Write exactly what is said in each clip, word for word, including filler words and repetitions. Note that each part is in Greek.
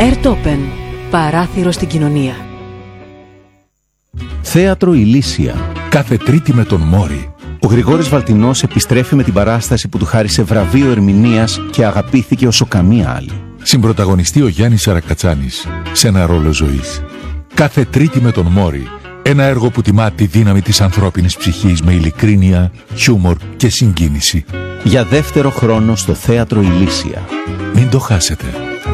Ερτόπεν. Παράθυρο στην κοινωνία. Θέατρο Ηλίσια. Κάθε Τρίτη με τον Μόρι. Ο Γρηγόρης Βαλτινός επιστρέφει με την παράσταση που του χάρισε βραβείο ερμηνείας και αγαπήθηκε όσο καμία άλλη. Συμπρωταγωνιστεί ο Γιάννης Αρακατσάνης σε ένα ρόλο ζωής. Κάθε Τρίτη με τον Μόρι. Ένα έργο που τιμά τη δύναμη της ανθρώπινης ψυχής με ειλικρίνεια, χιούμορ και συγκίνηση. Για δεύτερο χρόνο στο Θέατρο Ηλίσια. Μην το χάσετε.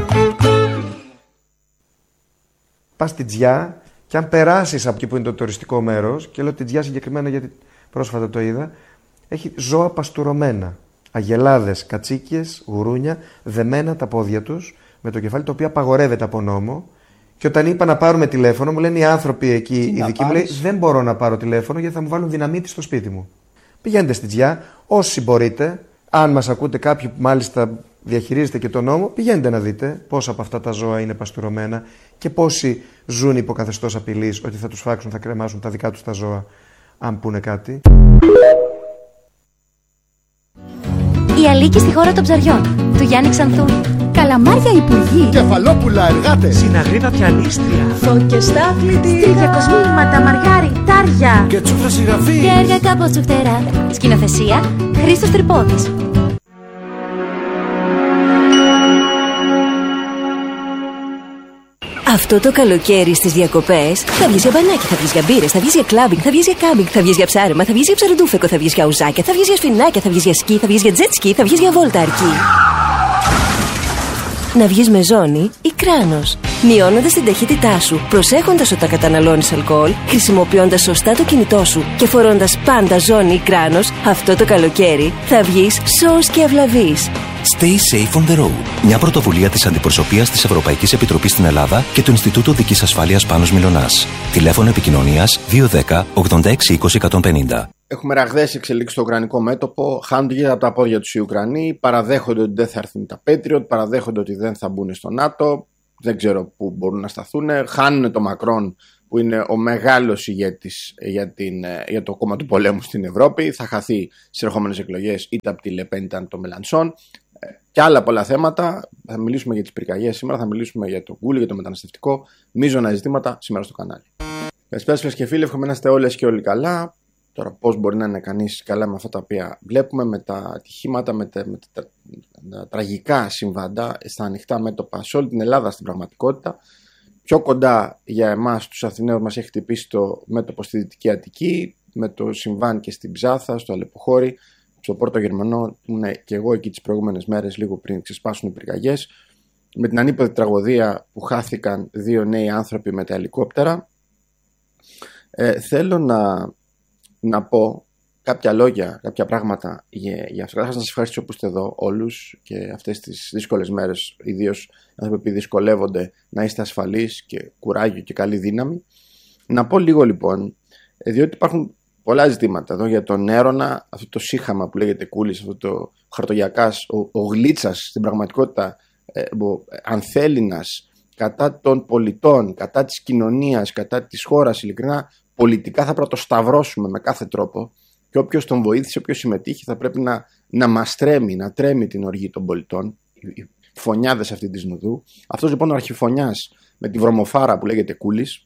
Πας στη Τζιά και αν περάσεις από εκεί που είναι το τουριστικό μέρος, και λέω τη Τζιά συγκεκριμένα γιατί πρόσφατα το είδα, έχει ζώα παστουρωμένα. Αγελάδες, κατσίκιες, γουρούνια, δεμένα τα πόδια τους με το κεφάλι, το οποίο απαγορεύεται από νόμο. Και όταν είπα να πάρουμε τηλέφωνο, μου λένε οι άνθρωποι εκεί, οι δικοί μου, λέει, δεν μπορώ να πάρω τηλέφωνο γιατί θα μου βάλουν δυναμίτη στο σπίτι μου. Πηγαίνετε στη Τζιά, όσοι μπορείτε, αν μας ακούτε κάποιοι που μάλιστα διαχειρίζετε και τον νόμο, πηγαίνετε να δείτε πόσα από αυτά τα ζώα είναι παστουρωμένα και πόσοι ζουν υπό καθεστώς απειλής ότι θα τους φάξουν, θα κρεμάσουν τα δικά τους τα ζώα, αν πούνε κάτι. Η Αλίκη στη χώρα των ψαριών, του Γιάννη Ξανθούλη. Καλαμάρια υπουργοί. Κεφαλόπουλα εργάτες. Συναγρίδα πιανίστρια. Φώκες στα κλητήρια. Τριγιακοσμήματα, μαργαριτάρια. Και τσούφρα συγγραφή. Και έργα κάπως τσουφτερά. Σκηνοθεσία Χρήστος Τρυπόδης. Αυτό το καλοκαίρι στις διακοπές θα βγεις για μπανάκι, θα βγεις για μπύρες, θα βγεις για κλάμπινγκ, θα βγεις για κάμπινγκ, θα βγεις για ψάρεμα, θα βγεις για ψαροντούφεκο, θα βγεις για ουζάκια, θα βγεις για σφινάκια, θα βγεις για σκι, θα βγεις για τζετ σκι, θα βγεις για βόλτα αρκή. Να βγεις με ζώνη ή κράνος, μειώνοντας την ταχύτητά σου, προσέχοντας όταν καταναλώνεις αλκοόλ, χρησιμοποιώντας σωστά το κινητό σου και φορώντας πάντα ζώνη ή κράνος, αυτό το καλοκαίρι θα βγεις σώος και αυλαβής. Stay safe on the road. Μια πρωτοβουλία της Αντιπροσωπείας της Ευρωπαϊκής Επιτροπής στην Ελλάδα και του Ινστιτούτου Δικής Ασφάλειας Πάνος Μιλωνάς. Τηλέφωνο επικοινωνίας δύο ένα μηδέν ογδόντα έξι είκοσι εκατόν πενήντα. Έχουμε ραγδαίες εξελίξεις στο ουκρανικό μέτωπο. Χάνονται από τα πόδια τους οι Ουκρανοί. Παραδέχονται ότι δεν θα έρθουν τα Patriot. Παραδέχονται ότι δεν θα μπουν στο ΝΑΤΟ. Δεν ξέρω πού μπορούν να σταθούν. Χάνουν το Μακρόν, που είναι ο μεγάλος ηγέτης για, την, για το κόμμα του πολέμου στην Ευρώπη. Θα χαθεί στις ερχόμενες εκλογές είτε από τη Λεπέν είτε από το Μελανσόν. Και άλλα πολλά θέματα. Θα μιλήσουμε για τις πυρκαγιές σήμερα, θα μιλήσουμε για το Γκούλι, για το μεταναστευτικό. Μείζωνα ζητήματα σήμερα στο κανάλι. Καλησπέρα σας και φίλοι, εύχομαι να είστε όλες και όλοι καλά. Τώρα, πώς μπορεί να είναι κανείς καλά με αυτά τα οποία βλέπουμε, με τα ατυχήματα, με τα, με τα, τα τραγικά συμβάντα στα ανοιχτά μέτωπα σε όλη την Ελλάδα στην πραγματικότητα. Πιο κοντά για εμάς, τους Αθηναίους, μας έχει χτυπήσει το μέτωπο στη Δυτική Αττική, με το συμβάν και στην Ψάθα, στο Αλεποχώρι, στο Πόρτο Γερμανό, που ήμουν και εγώ εκεί τις προηγούμενες μέρες, λίγο πριν ξεσπάσουν οι πυρκαγιές, με την ανίποδη τραγωδία που χάθηκαν δύο νέοι άνθρωποι με τα ελικόπτερα. Ε, θέλω να, να πω κάποια λόγια, κάποια πράγματα για, για αυτό. Θα σας ευχαριστήσω που είστε εδώ όλους και αυτές τις δύσκολες μέρες, ιδίως άνθρωποι που δυσκολεύονται, να είστε ασφαλείς και κουράγιο και καλή δύναμη. Να πω λίγο λοιπόν, διότι υπάρχουν πολλά ζητήματα εδώ για τον Έρωνα, αυτό το σύχαμα που λέγεται Κούλης, αυτό το χαρτογιακάς, ο, ο Γλίτσας στην πραγματικότητα, ε, ο ανθέληνας κατά των πολιτών, κατά της κοινωνίας, κατά της χώρας, ειλικρινά πολιτικά θα πρέπει να το σταυρώσουμε με κάθε τρόπο και όποιος τον βοήθησε, όποιος συμμετείχε θα πρέπει να, να μας τρέμει, να τρέμει την οργή των πολιτών, οι φωνιάδες αυτή της νουδού. Αυτός λοιπόν ο αρχιφωνιάς με τη βρωμοφάρα που λέγεται Κούλης.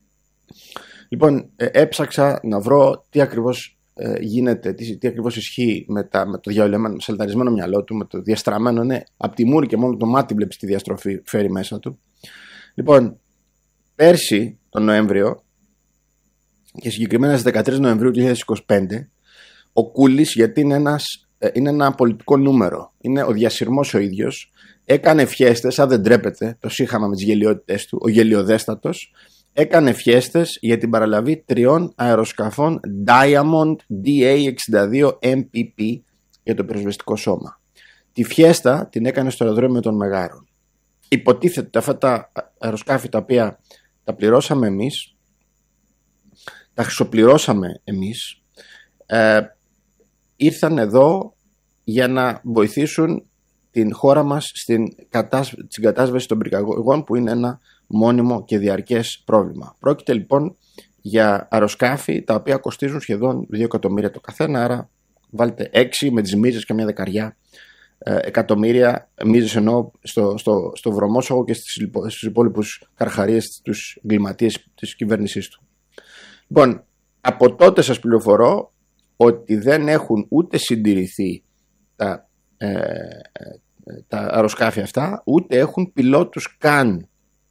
Λοιπόν, ε, έψαξα να βρω τι ακριβώς ε, γίνεται, τι, τι ακριβώς ισχύει με, τα, με το διαολεμένο, σαλταρισμένο μυαλό του, με το διαστραμμένο, ναι, από τη μούρη και μόνο το μάτι βλέπεις τη διαστροφή φέρει μέσα του. Λοιπόν, πέρσι τον Νοέμβριο και συγκεκριμένα στις δεκατρείς Νοεμβρίου του δύο χιλιάδες είκοσι πέντε, ο Κούλης, γιατί είναι, ένας, ε, είναι ένα πολιτικό νούμερο, είναι ο διασυρμός ο ίδιος, έκανε φιέστες, αν δεν τρέπεται, το σύγχαμα με τις γελιότητες του, ο γελιοδέστατος, έκανε φιέστες για την παραλαβή τριών αεροσκαφών Diamond ντι έι εξήντα δύο εμ πι πι για το πυροσβεστικό σώμα. Τη φιέστα την έκανε στο αεροδρόμιο των Μεγάρων. Υποτίθεται ότι αυτά τα αεροσκάφη τα οποία τα πληρώσαμε εμείς, τα χρυσοπληρώσαμε εμείς, ε, ήρθαν εδώ για να βοηθήσουν την χώρα μας στην, κατάσ... στην κατάσβεση των πυρκαγιών, που είναι ένα μόνιμο και διαρκές πρόβλημα. Πρόκειται λοιπόν για αεροσκάφη τα οποία κοστίζουν σχεδόν δύο εκατομμύρια το καθένα, άρα βάλτε έξι με τις μίζες και μια δεκαριά ε, εκατομμύρια μίζες εννοώ στο, στο, στο βρωμόσογο και στους υπόλοιπους καρχαρίες, στους εγκληματίες της κυβέρνησής του. Λοιπόν, από τότε σας πληροφορώ ότι δεν έχουν ούτε συντηρηθεί τα, ε, ε, τα αεροσκάφη αυτά, ούτε έχουν πιλότους καν.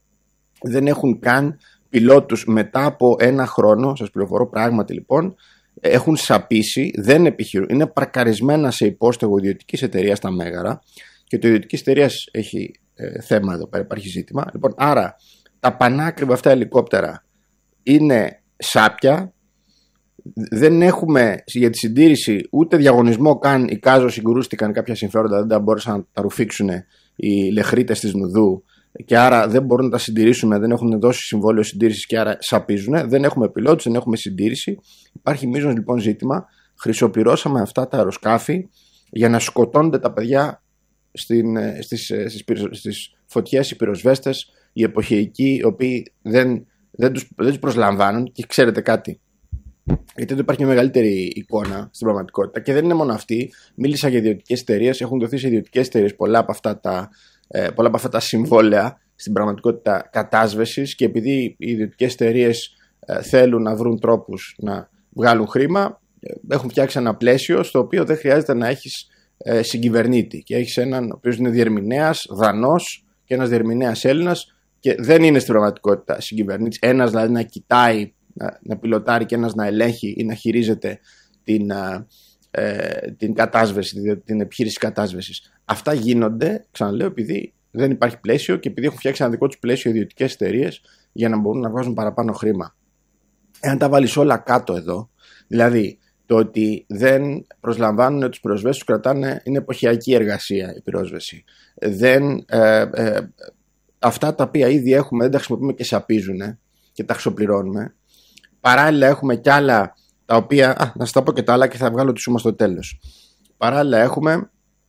Δεν έχουν καν πιλότους μετά από ένα χρόνο, σας πληροφορώ πράγματι λοιπόν, έχουν σαπίσει, δεν επιχειρούν, είναι παρκαρισμένα σε υπόστεγο ιδιωτικής εταιρείας τα Μέγαρα και το ιδιωτικής εταιρείας έχει ε, θέμα εδώ πέρα, υπάρχει ζήτημα. Λοιπόν, άρα τα πανάκριβα αυτά ελικόπτερα είναι σάπια, δεν έχουμε για τη συντήρηση ούτε διαγωνισμό καν, οι Κάζο συγκρούστηκαν κάποια συμφέροντα, δεν τα μπόρεσαν να τα ρουφήξουν οι λεχρίτες της Νουδού και άρα δεν μπορούν να τα συντηρήσουμε, δεν έχουν δώσει συμβόλαιο συντήρησης και άρα σαπίζουν, δεν έχουμε πιλότους, δεν έχουμε συντήρηση. Υπάρχει μείζον λοιπόν ζήτημα, χρυσοπυρώσαμε αυτά τα αεροσκάφη για να σκοτώνονται τα παιδιά στην, στις, στις, στις φωτιές, οι πυροσβέστες, οι εποχιακοί, οι οποίοι δεν, δεν, τους, δεν τους προσλαμβάνουν. Και ξέρετε κάτι, γιατί εδώ υπάρχει μια μεγαλύτερη εικόνα στην πραγματικότητα και δεν είναι μόνο αυτή. Μίλησα για ιδιωτικές εταιρείες, έχουν δοθεί σε ιδιωτικές εταιρείες πολλά από αυτά τα, ε, πολλά από αυτά τα συμβόλαια στην πραγματικότητα κατάσβεσης και επειδή οι ιδιωτικές εταιρείες ε, θέλουν να βρουν τρόπους να βγάλουν χρήμα, ε, έχουν φτιάξει ένα πλαίσιο στο οποίο δεν χρειάζεται να έχεις ε, συγκυβερνήτη και έχεις έναν ο οποίος είναι διερμηνέας, Δανός και ένας διερμηνέας Έλληνας και δεν είναι στην πραγματικότητα συγκυβερνήτης. Ένας δηλαδή να κοιτάει, να, να πιλοτάρει και ένας να ελέγχει ή να χειρίζεται την, ε, την κατάσβεση, την επιχείρηση κατάσβεσης. Αυτά γίνονται, ξαναλέω, επειδή δεν υπάρχει πλαίσιο και επειδή έχουν φτιάξει ένα δικό τους πλαίσιο ιδιωτικές εταιρείες για να μπορούν να βγάζουν παραπάνω χρήμα. Εάν τα βάλεις όλα κάτω εδώ, δηλαδή το ότι δεν προσλαμβάνουν τους πυροσβέστες, τους κρατάνε, είναι εποχιακή εργασία η πυρόσβεση. Δεν, ε, ε, αυτά τα οποία ήδη έχουμε δεν τα χρησιμοποιούμε και σαπίζουν και τα χρυσοπληρώνουμε. Παράλληλα έχουμε κι άλλα τα οποία, α, να σας τα πω και τα άλλα και θα βγάλω τη σούμα στο τέλος. Παράλληλα έχουμε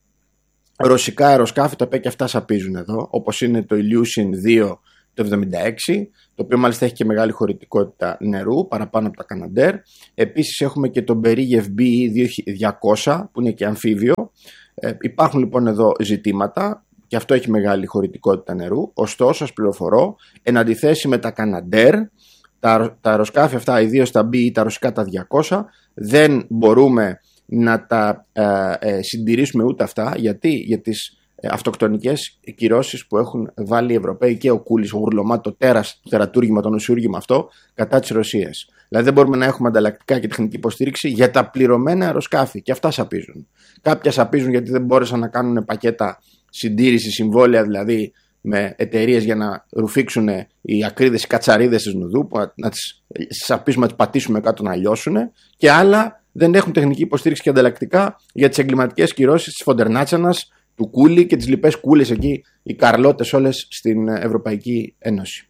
ρωσικά αεροσκάφη τα οποία και αυτά σαπίζουν εδώ, όπως είναι το Ilyushin δύο το εβδομήντα έξι, το οποίο μάλιστα έχει και μεγάλη χωρητικότητα νερού παραπάνω από τα Canadair. Επίσης έχουμε και το Beriev μπι ι διακόσια που είναι και αμφίβιο. Ε, υπάρχουν λοιπόν εδώ ζητήματα και αυτό έχει μεγάλη χωρητικότητα νερού. Ωστόσο, σας πληροφορώ, εν αντιθέσει με τα Canadair, τα, τα αεροσκάφη αυτά, ιδίως τα μπι ι, τα ρωσικά τα διακόσια, δεν μπορούμε να τα ε, ε, συντηρήσουμε ούτε αυτά. Γιατί, για τις ε, αυτοκτονικές κυρώσεις που έχουν βάλει οι Ευρωπαίοι και ο Κούλης, ο Γουρλωμά, το τέρας, το τερατούργημα, το νοσούργημα αυτό κατά της Ρωσίας. Δηλαδή δεν μπορούμε να έχουμε ανταλλακτικά και τεχνική υποστήριξη για τα πληρωμένα αεροσκάφη και αυτά σαπίζουν. Κάποια σαπίζουν γιατί δεν μπόρεσαν να κάνουν πακέτα συντήρηση, συμβόλαια δηλαδή με εταιρείες για να ρουφήξουν οι ακρίδες, οι κατσαρίδες της Νουδού, που να τις σαπίσουμε, να τις πατήσουμε κάτω να λιώσουν, και άλλα δεν έχουν τεχνική υποστήριξη και ανταλλακτικά για τις εγκληματικές κυρώσεις της Φοντερνάτσανας, του Κούλη και τις λοιπές κούλες εκεί, οι καρλώτες όλες στην Ευρωπαϊκή Ένωση.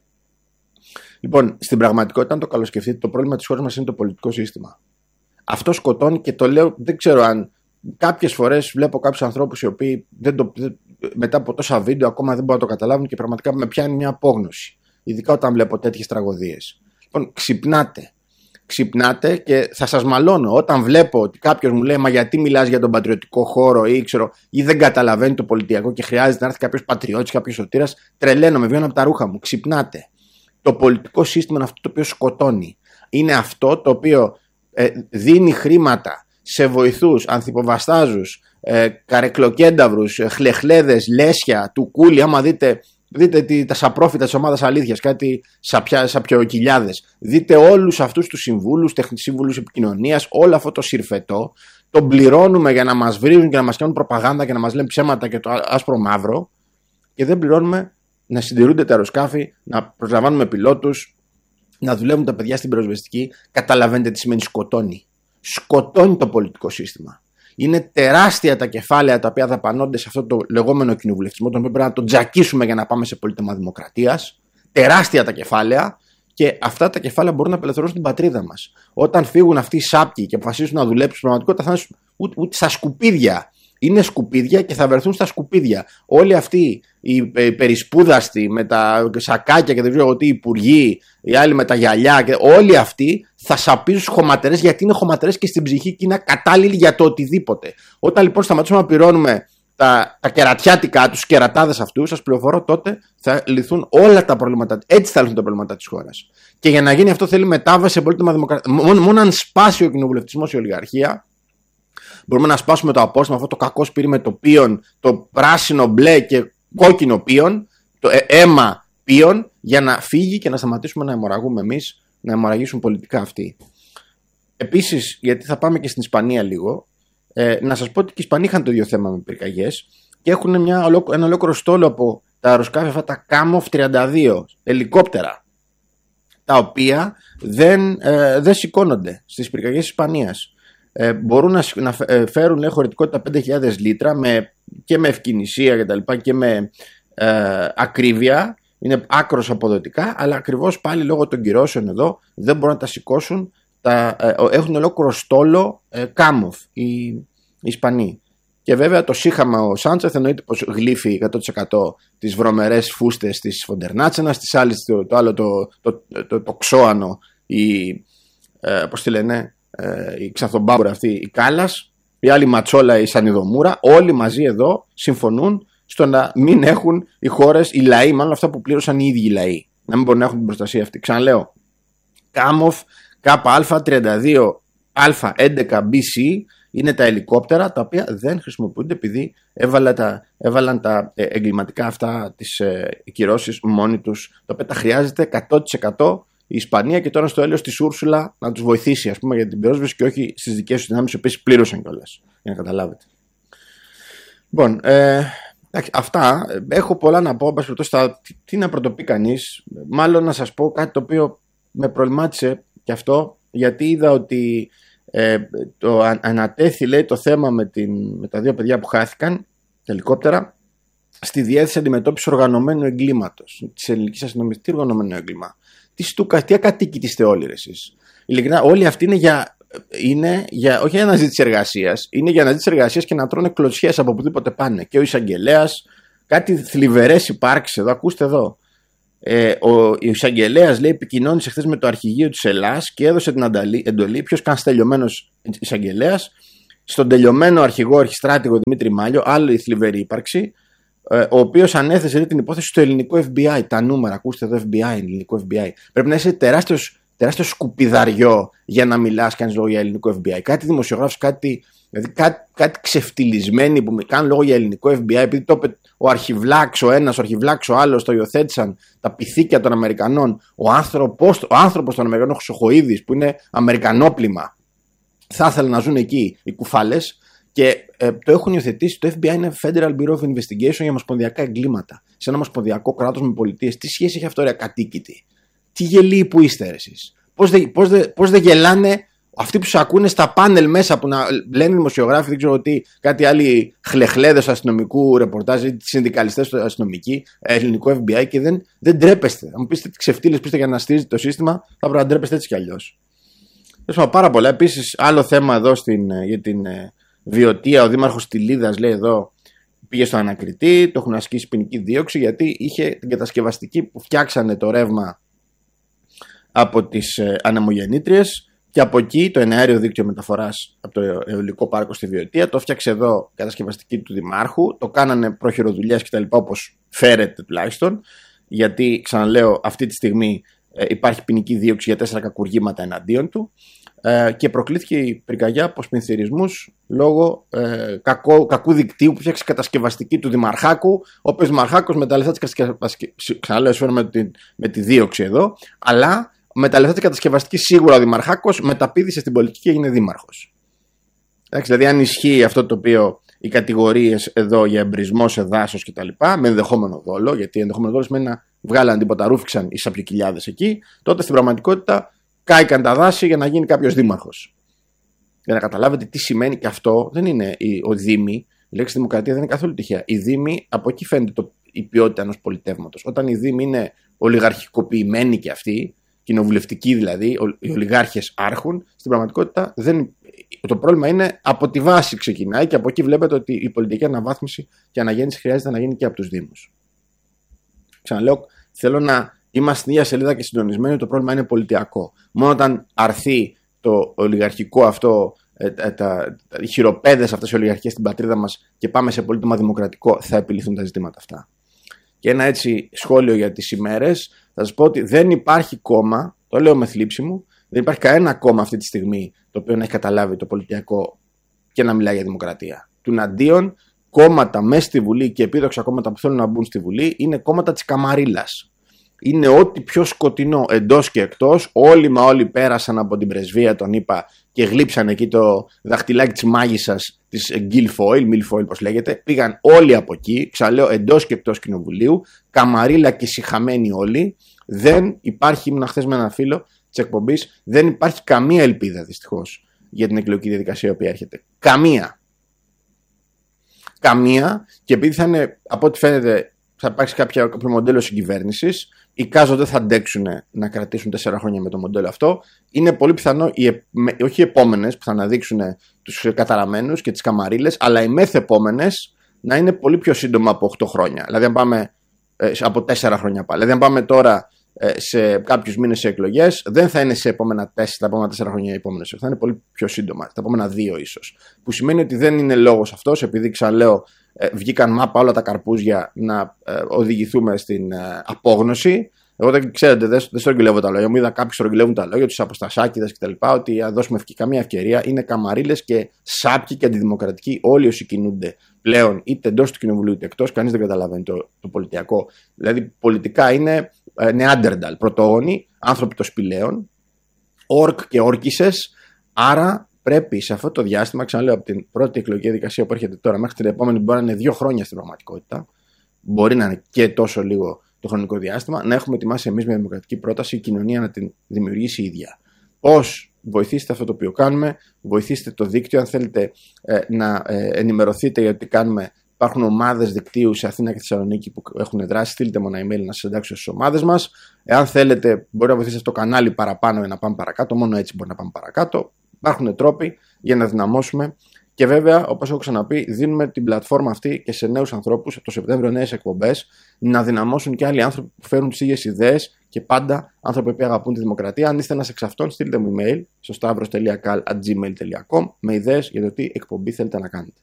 Λοιπόν, στην πραγματικότητα, αν το καλοσκεφτείτε, το πρόβλημα της χώρας μας είναι το πολιτικό σύστημα. Αυτό σκοτώνει και το λέω, δεν ξέρω αν κάποιες φορές βλέπω κάποιους ανθρώπους οι οποίοι δεν το, δεν, μετά από τόσα βίντεο ακόμα δεν μπορούν να το καταλάβουν και πραγματικά με πιάνει μια απόγνωση. Ειδικά όταν βλέπω τέτοιες τραγωδίες. Λοιπόν, ξυπνάτε. Ξυπνάτε και θα σας μαλώνω όταν βλέπω ότι κάποιος μου λέει «Μα γιατί μιλάς για τον πατριωτικό χώρο» ή, ξέρω, ή δεν καταλαβαίνει το πολιτιακό και χρειάζεται να έρθει κάποιος πατριώτης, κάποιος σωτήρας. Τρελαίνομαι, βγαίνω από τα ρούχα μου. Ξυπνάτε. Το πολιτικό σύστημα είναι αυτό το οποίο σκοτώνει. Είναι αυτό το οποίο ε, δίνει χρήματα σε βοηθούς, ανθυποβαστάζους, ε, καρεκλοκένταυρους, ε, χλεχλέδες, λέσια, του Κούλη. Άμα δείτε, δείτε τι, τα σαπρόφητα της ομάδας Αλήθειας, κάτι σαπια, σαπιοκυλιάδες. Δείτε όλους αυτούς τους συμβούλους, σύμβουλους επικοινωνίας, όλο αυτό το συρφετό. Τον πληρώνουμε για να μας βρίζουν και να μας κάνουν προπαγάνδα και να μας λένε ψέματα και το άσπρο μαύρο. Και δεν πληρώνουμε να συντηρούνται τα αεροσκάφη, να προσλαμβάνουμε πιλότους, να δουλεύουν τα παιδιά στην πυροσβεστική. Καταλαβαίνετε τι σημαίνει σκοτώνει. Σκοτώνει το πολιτικό σύστημα. Είναι τεράστια τα κεφάλαια τα οποία δαπανώνται σε αυτό το λεγόμενο κοινοβουλευτισμό, τον οποίο πρέπει να τον τζακίσουμε για να πάμε σε πολίτευμα δημοκρατίας. Τεράστια τα κεφάλαια και αυτά τα κεφάλαια μπορούν να απελευθερώσουν την πατρίδα μας. Όταν φύγουν αυτοί οι σάπιοι και αποφασίσουν να δουλέψουν, στην πραγματικότητα θα είναι ούτε, ούτε στα σκουπίδια. Είναι σκουπίδια και θα βρεθούν στα σκουπίδια. Όλοι αυτοί οι περισπούδαστοι με τα σακάκια και δεν ξέρω τι υπουργοί, οι άλλοι με τα γυαλιά, και όλοι αυτοί θα σαπίζουν στους χωματερές γιατί είναι χωματερές και στην ψυχή και είναι κατάλληλοι για το οτιδήποτε. Όταν λοιπόν σταματήσουμε να πληρώνουμε τα, τα κερατιάτικά τους, κερατάδες αυτούς, σας πληροφορώ, τότε θα λυθούν όλα τα προβλήματα. Έτσι θα λυθούν τα προβλήματα της χώρας. Και για να γίνει αυτό θέλει μετάβαση σε πολύτιμα δημοκρατία. Μόνο, μόνο αν σπάσει ο κοινοβουλευτισμός, η ολιγαρχία, μπορούμε να σπάσουμε το απόστημα, αυτό το κακό σπίρι με το πίον, το πράσινο, μπλε και κόκκινο πίον, το αίμα πίον, για να φύγει και να σταματήσουμε να αιμορραγούμε εμείς, να αιμορραγήσουν πολιτικά αυτοί. Επίσης, γιατί θα πάμε και στην Ισπανία λίγο, ε, να σας πω ότι και οι Ισπανοί είχαν το ίδιο θέμα με πυρκαγιές και έχουν μια, ένα ολόκληρο στόλο από τα αεροσκάφη αυτά, τα Κάμοφ τριάντα δύο, ελικόπτερα, τα οποία δεν, ε, δεν σηκώνονται στις πυρκαγιές της Ισπανίας. Ε, μπορούν να, να φέρουν λέει, χωρητικότητα πέντε χιλιάδες λίτρα με, και με ευκαινησία και τα λοιπά και με ε, ακρίβεια. Είναι άκρως αποδοτικά, αλλά ακριβώς πάλι λόγω των κυρώσεων εδώ δεν μπορούν να τα σηκώσουν. Τα, ε, έχουν ολόκληρο στόλο ε, Κάμοφ οι, οι Ισπανοί. Και βέβαια το σύγχαμα ο Σάντσεθ εννοείται πως γλύφει εκατό τοις εκατό τις βρωμερές φούστες της Φοντερνάτσενας, τις άλλες το, το άλλο το, το, το, το, το ξώανο, η, ε, πώς τη λένε, ε, η ξανθομπάμπουρα αυτή η Κάλλας, η άλλη ματσόλα η Σανιδομούρα, όλοι μαζί εδώ συμφωνούν στο να μην έχουν οι χώρες, οι λαοί, μάλλον αυτά που πλήρωσαν οι ίδιοι οι λαοί, να μην μπορούν να έχουν την προστασία αυτή. Ξαναλέω, Κάμοφ ΚΑ τριάντα δύο Α έντεκα μπι σι είναι τα ελικόπτερα τα οποία δεν χρησιμοποιούνται επειδή έβαλαν τα, έβαλαν τα εγκληματικά αυτά τις ε, κυρώσεις μόνοι τους, τα οποία τα χρειάζεται εκατό τοις εκατό η Ισπανία και τώρα στο έλεος της Ούρσουλα να τους βοηθήσει, ας πούμε, για την πυρόσβεση και όχι στις δικές τους δυνάμεις, οι οποίες πλήρωσαν κιόλας, για να καταλάβετε. Λοιπόν, ε, αυτά, έχω πολλά να πω, στα, τι, τι να πρωτοπεί κανείς, μάλλον να σας πω κάτι το οποίο με προβλημάτισε και αυτό, γιατί είδα ότι ε, το ανατέθη, λέει, το θέμα με, την, με τα δύο παιδιά που χάθηκαν, τα ελικόπτερα, στη διεύθυνση αντιμετώπισης οργανωμένου εγκλήματος της ελληνικής αστυνομίας. Τι οργανωμένο έγκλημα, τι στούκα, τι ακατοίκητοι είστε όλοι εσείς. Ειλικρινά, όλοι αυτοί είναι για, είναι για, όχι για αναζήτηση εργασίας, είναι για αναζήτηση εργασίας και να τρώνε κλωτσιές από οπουδήποτε πάνε. Και ο εισαγγελέας, κάτι θλιβερές υπάρξεις εδώ, ακούστε εδώ. Ε, ο εισαγγελέας, λέει, επικοινώνησε χθες με το αρχηγείο της Ελλάς και έδωσε την εντολή, ποιος καν τελειωμένος εισαγγελέας, στον τελειωμένο αρχηγό αρχιστράτηγο Δημήτρη Μάλιο, άλλη θλιβερή ύπαρξη, ε, ο οποίος ανέθεσε, λέει, την υπόθεση στο ελληνικό εφ μπι άι. Τα νούμερα, ακούστε εδώ, εφ μπι άι, ελληνικό εφ μπι άι. Πρέπει να είσαι τεράστιος, τεράστιο σκουπιδαριό για να μιλάς, κάνεις λόγο για ελληνικό εφ μπι άι. Κάτι δημοσιογράφος, κάτι, δηλαδή κάτι, κάτι ξεφτυλισμένοι που κάνουν λόγο για ελληνικό εφ μπι άι, επειδή το είπε ο αρχιβλάξ ο ένας, ο αρχιβλάξ ο άλλος, το υιοθέτησαν τα πυθίκια των Αμερικανών. Ο άνθρωπος, ο άνθρωπος των Αμερικανών, Χρυσοχοΐδης, που είναι Αμερικανόπλημα, θα ήθελαν να ζουν εκεί οι κουφάλες και ε, το έχουν υιοθετήσει. Το εφ μπι άι είναι Federal Bureau of Investigation για ομοσπονδιακά εγκλήματα. Σε ένα ομοσπονδιακό κράτος με πολιτείες. Τι σχέση έχει αυτό, ρε κατοίκητη? Τι γελοί που είστε, ρε εσείς? Πώς δεν πώς δε, πώς δε γελάνε αυτοί που σου ακούνε στα πάνελ μέσα που να λένε δημοσιογράφοι, δεν ξέρω τι, κάτι άλλοι χλεχλέδες αστυνομικού ρεπορτάζ ή συνδικαλιστές αστυνομικοί, ελληνικό εφ μπι άι και δεν, δεν τρέπεστε. Αν μου πείτε τι ξεφτύλες που είστε για να στηρίζετε το σύστημα, θα πρέπει να τρέπεστε έτσι κι αλλιώς. Έχουμε πάρα πολλά. Επίσης, άλλο θέμα εδώ στην, για την ε, Βιωτία, ο δήμαρχος Τιλίδας, λέει εδώ, πήγε στο ανακριτή, το έχουν ασκήσει ποινική δίωξη γιατί είχε την κατασκευαστική που φτιάξανε το ρεύμα από τις ε, ανεμογεννήτριες. Και από εκεί το εναέριο δίκτυο μεταφοράς από το αιωλικό πάρκο στη Βιωτία το φτιάξε εδώ κατασκευαστική του Δημάρχου. Το κάνανε πρόχειροδουλειές κτλ. Όπως φέρεται τουλάχιστον. Γιατί, ξαναλέω, αυτή τη στιγμή ε, υπάρχει ποινική δίωξη για τέσσερα κακουργήματα εναντίον του. Ε, και προκλήθηκε η πυρκαγιά από σπινθυρισμούς λόγω ε, κακό, κακού δικτύου που φτιάξε κατασκευαστική του Δημαρχάκου. Ο οποίος Δημαρχάκος με τα λεφτά της κατασκευαστικής. Ξαναλέω, με, με τη δίωξη εδώ. Αλλά με τα λεφτά της κατασκευαστικής σίγουρα ο Δημαρχάκος μεταπήδησε στην πολιτική και έγινε δήμαρχος. Εντάξει, δηλαδή, αν ισχύει αυτό το οποίο οι κατηγορίες εδώ για εμπρισμό σε δάσος κτλ., με ενδεχόμενο δόλο, γιατί ενδεχόμενο δόλο σημαίνει να βγάλαν τίποτα, ρούφηξαν οι σαπιοκυλιάδες εκεί, τότε στην πραγματικότητα κάηκαν τα δάση για να γίνει κάποιος δήμαρχος. Για να καταλάβετε τι σημαίνει και αυτό, δεν είναι ο Δήμοι, η λέξη δημοκρατία δεν είναι καθόλου τυχαία. Η Δήμοι, από εκεί φαίνεται το, η ποιότητα ενός πολιτεύματος. Όταν οι Δήμοι είναι ολιγαρχικοποιημένοι και αυτοί, κοινοβουλευτικοί δηλαδή, οι ολιγάρχες άρχουν, στην πραγματικότητα δεν, το πρόβλημα είναι από τη βάση ξεκινάει και από εκεί βλέπετε ότι η πολιτική αναβάθμιση και αναγέννηση χρειάζεται να γίνει και από τους Δήμους. Ξαναλέω, θέλω να είμαστε στην ίδια σελίδα και συντονισμένοι, το πρόβλημα είναι πολιτιακό. Μόνο όταν αρθεί το ολιγαρχικό αυτό ε, τα, τα, τα, οι χειροπέδες αυτές οι ολιγαρχίες στην πατρίδα μας και πάμε σε πολύτιμα δημοκρατικό, θα επιληθούν τα ζητήματα αυτά. Και ένα έτσι σχόλιο για τις ημέρες, θα σας πω ότι δεν υπάρχει κόμμα, το λέω με θλίψη μου, δεν υπάρχει κανένα κόμμα αυτή τη στιγμή το οποίο να έχει καταλάβει το πολιτιακό και να μιλάει για δημοκρατία. Τουναντίον, κόμματα μέσα στη Βουλή και επίδοξα κόμματα που θέλουν να μπουν στη Βουλή είναι κόμματα της καμαρίλας. Είναι ό,τι πιο σκοτεινό εντός και εκτός. Όλοι μα όλοι πέρασαν από την πρεσβεία, τον είπα, και γλύψαν εκεί το δαχτυλάκι της μάγισσας της Guilfoyle, Milfoyle πώς λέγεται. Πήγαν όλοι από εκεί, ξαναλέω, εντός και εκτός κοινοβουλίου, καμαρίλα και σιχαμένοι όλοι. Δεν υπάρχει, ήμουν χθες με ένα φίλο της εκπομπής, δεν υπάρχει καμία ελπίδα δυστυχώς για την εκλογική διαδικασία η οποία έρχεται. Καμία. Καμία, και επειδή θα είναι, από ό,τι φαίνεται, θα υπάρξει κάποιο, κάποιο μοντέλο συγκυβέρνησης, οι Κάζο δεν θα αντέξουν να κρατήσουν τέσσερα χρόνια με το μοντέλο αυτό. Είναι πολύ πιθανό, οι, όχι οι επόμενες που θα αναδείξουν τους καταραμένους και τις καμαρίλες, αλλά οι μεθεπόμενες να είναι πολύ πιο σύντομα από οκτώ χρόνια. Δηλαδή, αν πάμε ε, από τέσσερα χρόνια πάλι. Δηλαδή, αν πάμε τώρα ε, σε κάποιους μήνες σε εκλογές, δεν θα είναι σε επόμενα τέσσερα, τα επόμενα τέσσερα χρόνια οι επόμενες. Θα είναι πολύ πιο σύντομα, τα επόμενα δύο ίσως. Που σημαίνει ότι δεν είναι λόγος αυτός, επειδή ξαναλέω. Ε, βγήκαν μάπα όλα τα καρπούζια να ε, οδηγηθούμε στην ε, απόγνωση. Εγώ δεν ξέρετε, δεν, δεν στρογγυλεύω τα λόγια μου. Είδα κάποιοι στρογγυλεύουν τα λόγια, τους αποστασάκηδες κτλ. Ότι αν δώσουμε καμία ευκαιρία, είναι καμαρίλες και σάπιοι και αντιδημοκρατικοί όλοι όσοι κινούνται πλέον είτε εντός του κοινοβουλίου είτε εκτός. Κανείς δεν καταλαβαίνει το, το πολιτιακό. Δηλαδή, πολιτικά είναι ε, νεάντερνταλ, πρωτόγονοι, άνθρωποι των σπηλαίων, όρκ και όρκισες. Άρα. Πρέπει σε αυτό το διάστημα, ξαναλέω, από την πρώτη εκλογική διαδικασία που έρχεται τώρα μέχρι την επόμενη, μπορεί να είναι δύο χρόνια στην πραγματικότητα, μπορεί να είναι και τόσο λίγο το χρονικό διάστημα, να έχουμε ετοιμάσει εμείς μια δημοκρατική πρόταση, η κοινωνία να την δημιουργήσει η ίδια. Πώς βοηθήστε αυτό το οποίο κάνουμε, βοηθήστε το δίκτυο, αν θέλετε ε, να ε, ενημερωθείτε για τι κάνουμε. Υπάρχουν ομάδες δικτύου σε Αθήνα και Θεσσαλονίκη που έχουν δράσει. Στείλτε μου ένα email να σας εντάξω στις ομάδες μας. Εάν θέλετε, μπορεί να βοηθήσετε στο κανάλι παραπάνω για να πάμε παρακάτω. Μόνο έτσι μπορεί να πάμε παρακάτω. Υπάρχουν τρόποι για να δυναμώσουμε και βέβαια, όπως έχω ξαναπεί, δίνουμε την πλατφόρμα αυτή και σε νέους ανθρώπους, από το Σεπτέμβριο νέες εκπομπές, να δυναμώσουν και άλλοι άνθρωποι που φέρουν τις ίδιες ιδέες και πάντα άνθρωποι που αγαπούν τη δημοκρατία. Αν είστε ένας εξ αυτών, στείλτε μου email στο stavros τελεία kal at gmail τελεία com με ιδέες για το τι εκπομπή θέλετε να κάνετε.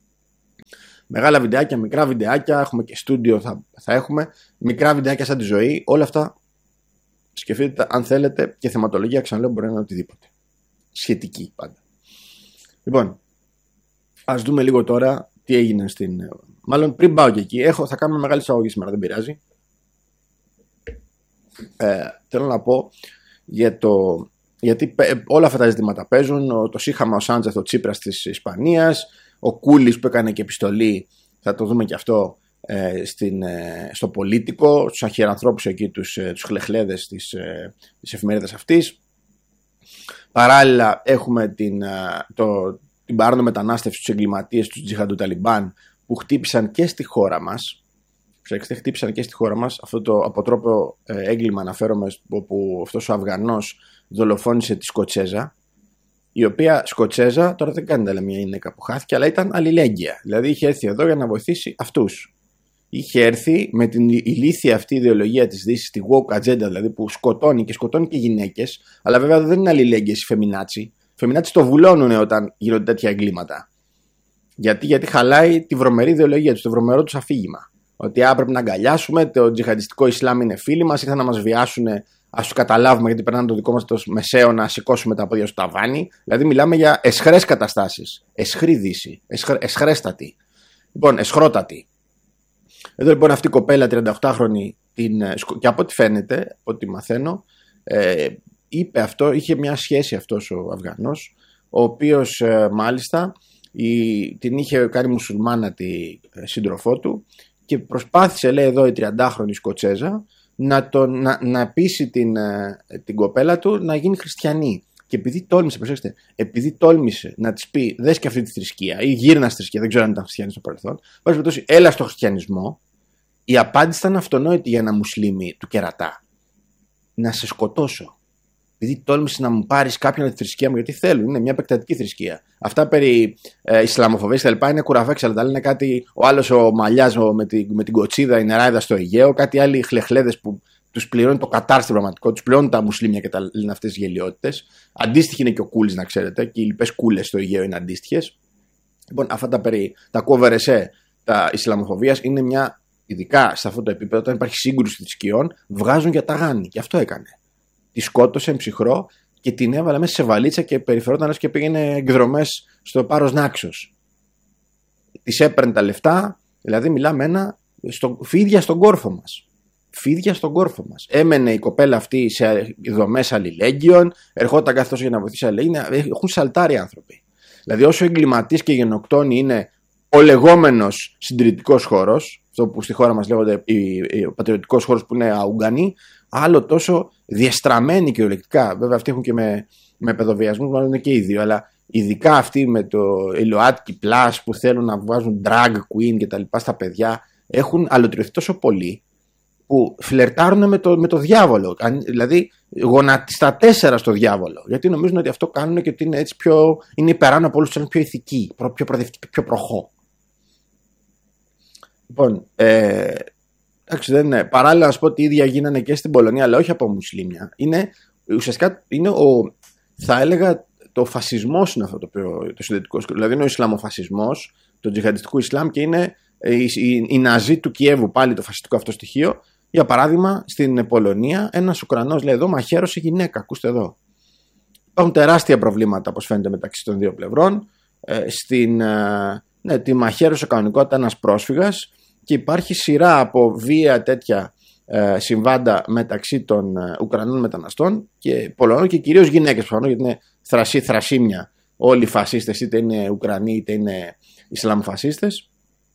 Μεγάλα βιντεάκια, μικρά βιντεάκια, έχουμε και στούντιο θα, θα έχουμε, μικρά βιντεάκια σαν τη ζωή, όλα αυτά σκεφτείτε αν θέλετε και θεματολογία, ξαναλέω, μπορεί να είναι οτιδήποτε. Σχετική πάντα. Λοιπόν, ας δούμε λίγο τώρα τι έγινε στην. Μάλλον πριν πάω και εκεί, έχω, θα κάνουμε μεγάλη εισαγωγή σήμερα, δεν πειράζει. Ε, θέλω να πω για το. Γιατί όλα αυτά τα ζητήματα παίζουν. Το σύγχαμα ο Σάντζεθ, ο Τσίπρας της Ισπανίας, ο Κούλης που έκανε και επιστολή, θα το δούμε και αυτό ε, στην, ε, στο Πολίτικο, στους αχιερανθρώπους εκεί, τους, ε, τους χλεχλέδες της, ε, της εφημερίδας αυτής. Παράλληλα έχουμε την, το, την παράνομη μετανάστευση στους εγκληματίες, τους τζιχαντού Ταλιμπάν που χτύπησαν και στη χώρα μας. Ψάξτε, χτύπησαν και στη χώρα μας. Αυτό το αποτρόπαιο έγκλημα αναφέρομαι, όπου αυτός ο Αφγανός δολοφόνησε τη Σκοτσέζα, η οποία Σκοτσέζα τώρα δεν κάνει τα μια γυναίκα που χάθηκε, αλλά ήταν αλληλέγγυα. Δηλαδή είχε έρθει εδώ για να βοηθήσει αυτούς. Είχε έρθει με την ηλίθια αυτή ιδεολογία της Δύσης, τη woke agenda δηλαδή, που σκοτώνει και σκοτώνει και γυναίκες, αλλά βέβαια δεν είναι αλληλέγγυες οι φεμινάτσι. Οι φεμινάτσι το βουλώνουν όταν γίνονται τέτοια εγκλήματα. Γιατί, γιατί χαλάει τη βρωμερή ιδεολογία τους, το βρωμερό τους αφήγημα. Ότι α, πρέπει να αγκαλιάσουμε, το τζιχαντιστικό Ισλάμ είναι φίλοι μας, ήρθαν να μας βιάσουν, ας τους καταλάβουμε γιατί περνάνε το δικό μας το μεσαίο να σηκώσουμε τα πόδια στο ταβάνι. Δηλαδή μιλάμε για εσχρές καταστάσεις. Εσχρή Δύση. Εσχρ, εσχρέστατη. Λοιπόν, εσχρότατη. Εδώ λοιπόν αυτή η κοπέλα τριανταοκτάχρονη την, και από ό,τι φαίνεται, ό,τι μαθαίνω, ε, είπε αυτό, είχε μια σχέση αυτός ο Αφγανός, ο οποίος ε, μάλιστα η, την είχε κάνει μουσουλμάνα τη ε, σύντροφό του και προσπάθησε, λέει εδώ η τριαντάχρονη Σκοτσέζα, να, το, να, να πείσει την, ε, την κοπέλα του να γίνει χριστιανή. Και επειδή τόλμησε, προσέξτε, επειδή τόλμησε να της πει δες και αυτή τη θρησκεία ή γύρνα στη θρησκεία, δεν ξέρω αν ήταν χριστιανή στο παρελθόν, βάζει περιπτώσει, έλα στο χριστιανισμό, η απάντηση ήταν αυτονόητη για ένα Μουσλίμι του κερατά. Να σε σκοτώσω. Επειδή τόλμησε να μου πάρεις κάποιον από τη θρησκεία μου, γιατί θέλουν, είναι μια επεκτατική θρησκεία. Αυτά περί ε, Ισλαμοφοβίας και τα λοιπά είναι κουραβέξαλα. Τα λένε κάτι, ο άλλος ο Μαλλιάς με, τη, με την κοτσίδα, η νεράιδα στο Αιγαίο, κάτι άλλοι χλεχλέδες που τους πληρώνει το Κατάρ στην πραγματικότητα, τους πληρώνουν τα μουσλίμια και τα λένε αυτές τις γελιότητες. Αντίστοιχη είναι και ο Κούλης, να ξέρετε, και οι λοιπές κούλες στο Αιγαίο είναι αντίστοιχες. Λοιπόν, αυτά τα περί, τα κόβερεσέ, τα Ισλαμοφοβίας είναι μια, ειδικά σε αυτό το επίπεδο, όταν υπάρχει σύγκρουση θρησκειών, βγάζουν για τα γάνη. Και αυτό έκανε. Τη σκότωσε ψυχρό και την έβαλε μέσα σε βαλίτσα και περιφερόταν λες και πήγαινε εκδρομές στο Πάρος Νάξος. Της έπαιρνε τα λεφτά, δηλαδή μιλάμε ένα στο, φίδια στον κόρφο μας. Φίδια στον κόρφο μας. Έμενε η κοπέλα αυτή σε δομές αλληλέγγυων, ερχόταν καθώς για να βοηθήσει αλληλέγγυα, έχουν σαλτάρει άνθρωποι. Δηλαδή, όσο εγκληματής και γενοκτόνη είναι ο λεγόμενος συντηρητικός χώρος, αυτό που στη χώρα μας λέγονται ο πατριωτικός χώρος που είναι αουγκανοί, άλλο τόσο διεστραμμένοι κυριολεκτικά. Βέβαια, αυτοί έχουν και με, με παιδοβιασμούς, μάλλον είναι και οι δύο, αλλά ειδικά αυτοί με το ΛΟΑΤΚΙ Plus που θέλουν να βάζουν drag queen και τα λοιπά στα παιδιά, έχουν αλωτριωθεί τόσο πολύ που φλερτάρουν με το, με το διάβολο. Δηλαδή, γονατιστά τέσσερα στο διάβολο. Γιατί νομίζουν ότι αυτό κάνουν και ότι είναι έτσι πιο. Είναι υπεράνω από όλους τους άλλους, πιο ηθικοί, πιο προοδευτικοί, πιο προχώ. Λοιπόν, ε, εντάξει, δεν είναι. Παράλληλα, να σου πω ότι οι ίδια γίνανε και στην Πολωνία, αλλά όχι από μουσλίμια. Είναι ουσιαστικά είναι ο. Θα έλεγα το φασισμός είναι αυτό το, το συνδετικό. Δηλαδή, είναι ο Ισλαμοφασισμός, το τζιχαντιστικό Ισλάμ και είναι οι, οι, οι Ναζί του Κιέβου, πάλι το φασιστικό αυτό στοιχείο. Για παράδειγμα, στην Πολωνία, ένας Ουκρανός λέει εδώ μαχαίρωσε γυναίκα. Ακούστε εδώ. Υπάρχουν τεράστια προβλήματα, όπως φαίνεται, μεταξύ των δύο πλευρών. Ε, στην, ε, ναι, τη μαχαίρωσε κανονικότητα ένας πρόσφυγας και υπάρχει σειρά από βία τέτοια ε, συμβάντα μεταξύ των ε, Ουκρανών μεταναστών και Πολωνών και κυρίως γυναίκες, προφανώς, γιατί είναι θρασί, θρασίμια. Όλοι οι φασίστες, είτε είναι Ουκρανοί είτε είναι Ισλαμοφασίστες.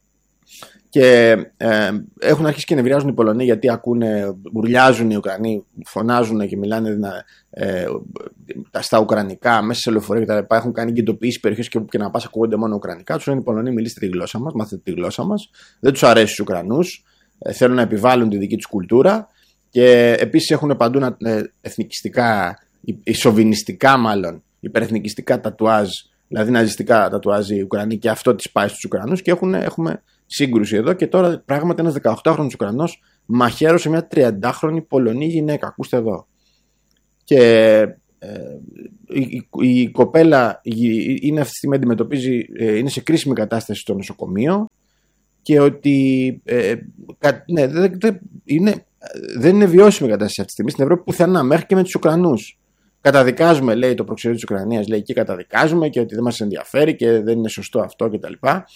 Και ε, έχουν αρχίσει και νευριάζουν οι Πολωνοί γιατί ακούνε, μπουρλιάζουν οι Ουκρανοί, φωνάζουν και μιλάνε ε, στα Ουκρανικά, μέσα σε λεωφορεία κτλ. Έχουν κάνει κινητοποιήσεις περιοχές και όπου και να πας ακούγονται μόνο Ουκρανικά. Τους λένε οι Πολωνοί, μιλήστε τη γλώσσα μας, μάθετε τη γλώσσα μας. Δεν τους αρέσει στους Ουκρανούς, ε, θέλουν να επιβάλλουν τη δική τους κουλτούρα και επίσης έχουν παντού ε, εθνικιστικά, ισοβινιστικά μάλλον, υπερεθνικιστικά τατουάζ, δηλαδή ναζιστικά τατουάζ οι Ουκρανοί και αυτό τις πάει στους Ουκρανούς και έχουν, έχουμε σύγκρουση εδώ και τώρα πράγματι ένας δεκαοκτάχρονος Ουκρανός μαχαίρωσε μια τριαντάχρονη Πολωνή γυναίκα. Ακούστε εδώ. Και ε, η, η, η κοπέλα είναι αυτή τη στιγμή αντιμετωπίζει, ε, είναι σε κρίσιμη κατάσταση στο νοσοκομείο και ότι ε, κα, ναι, δεν, δεν, είναι, δεν είναι βιώσιμη η κατάσταση αυτή τη στιγμή στην Ευρώπη πουθενά, μέχρι και με τους Ουκρανούς. Καταδικάζουμε, λέει το προξενείο της Ουκρανίας, λέει και καταδικάζουμε και ότι δεν μας ενδιαφέρει και δεν είναι σωστό αυτό κτλ.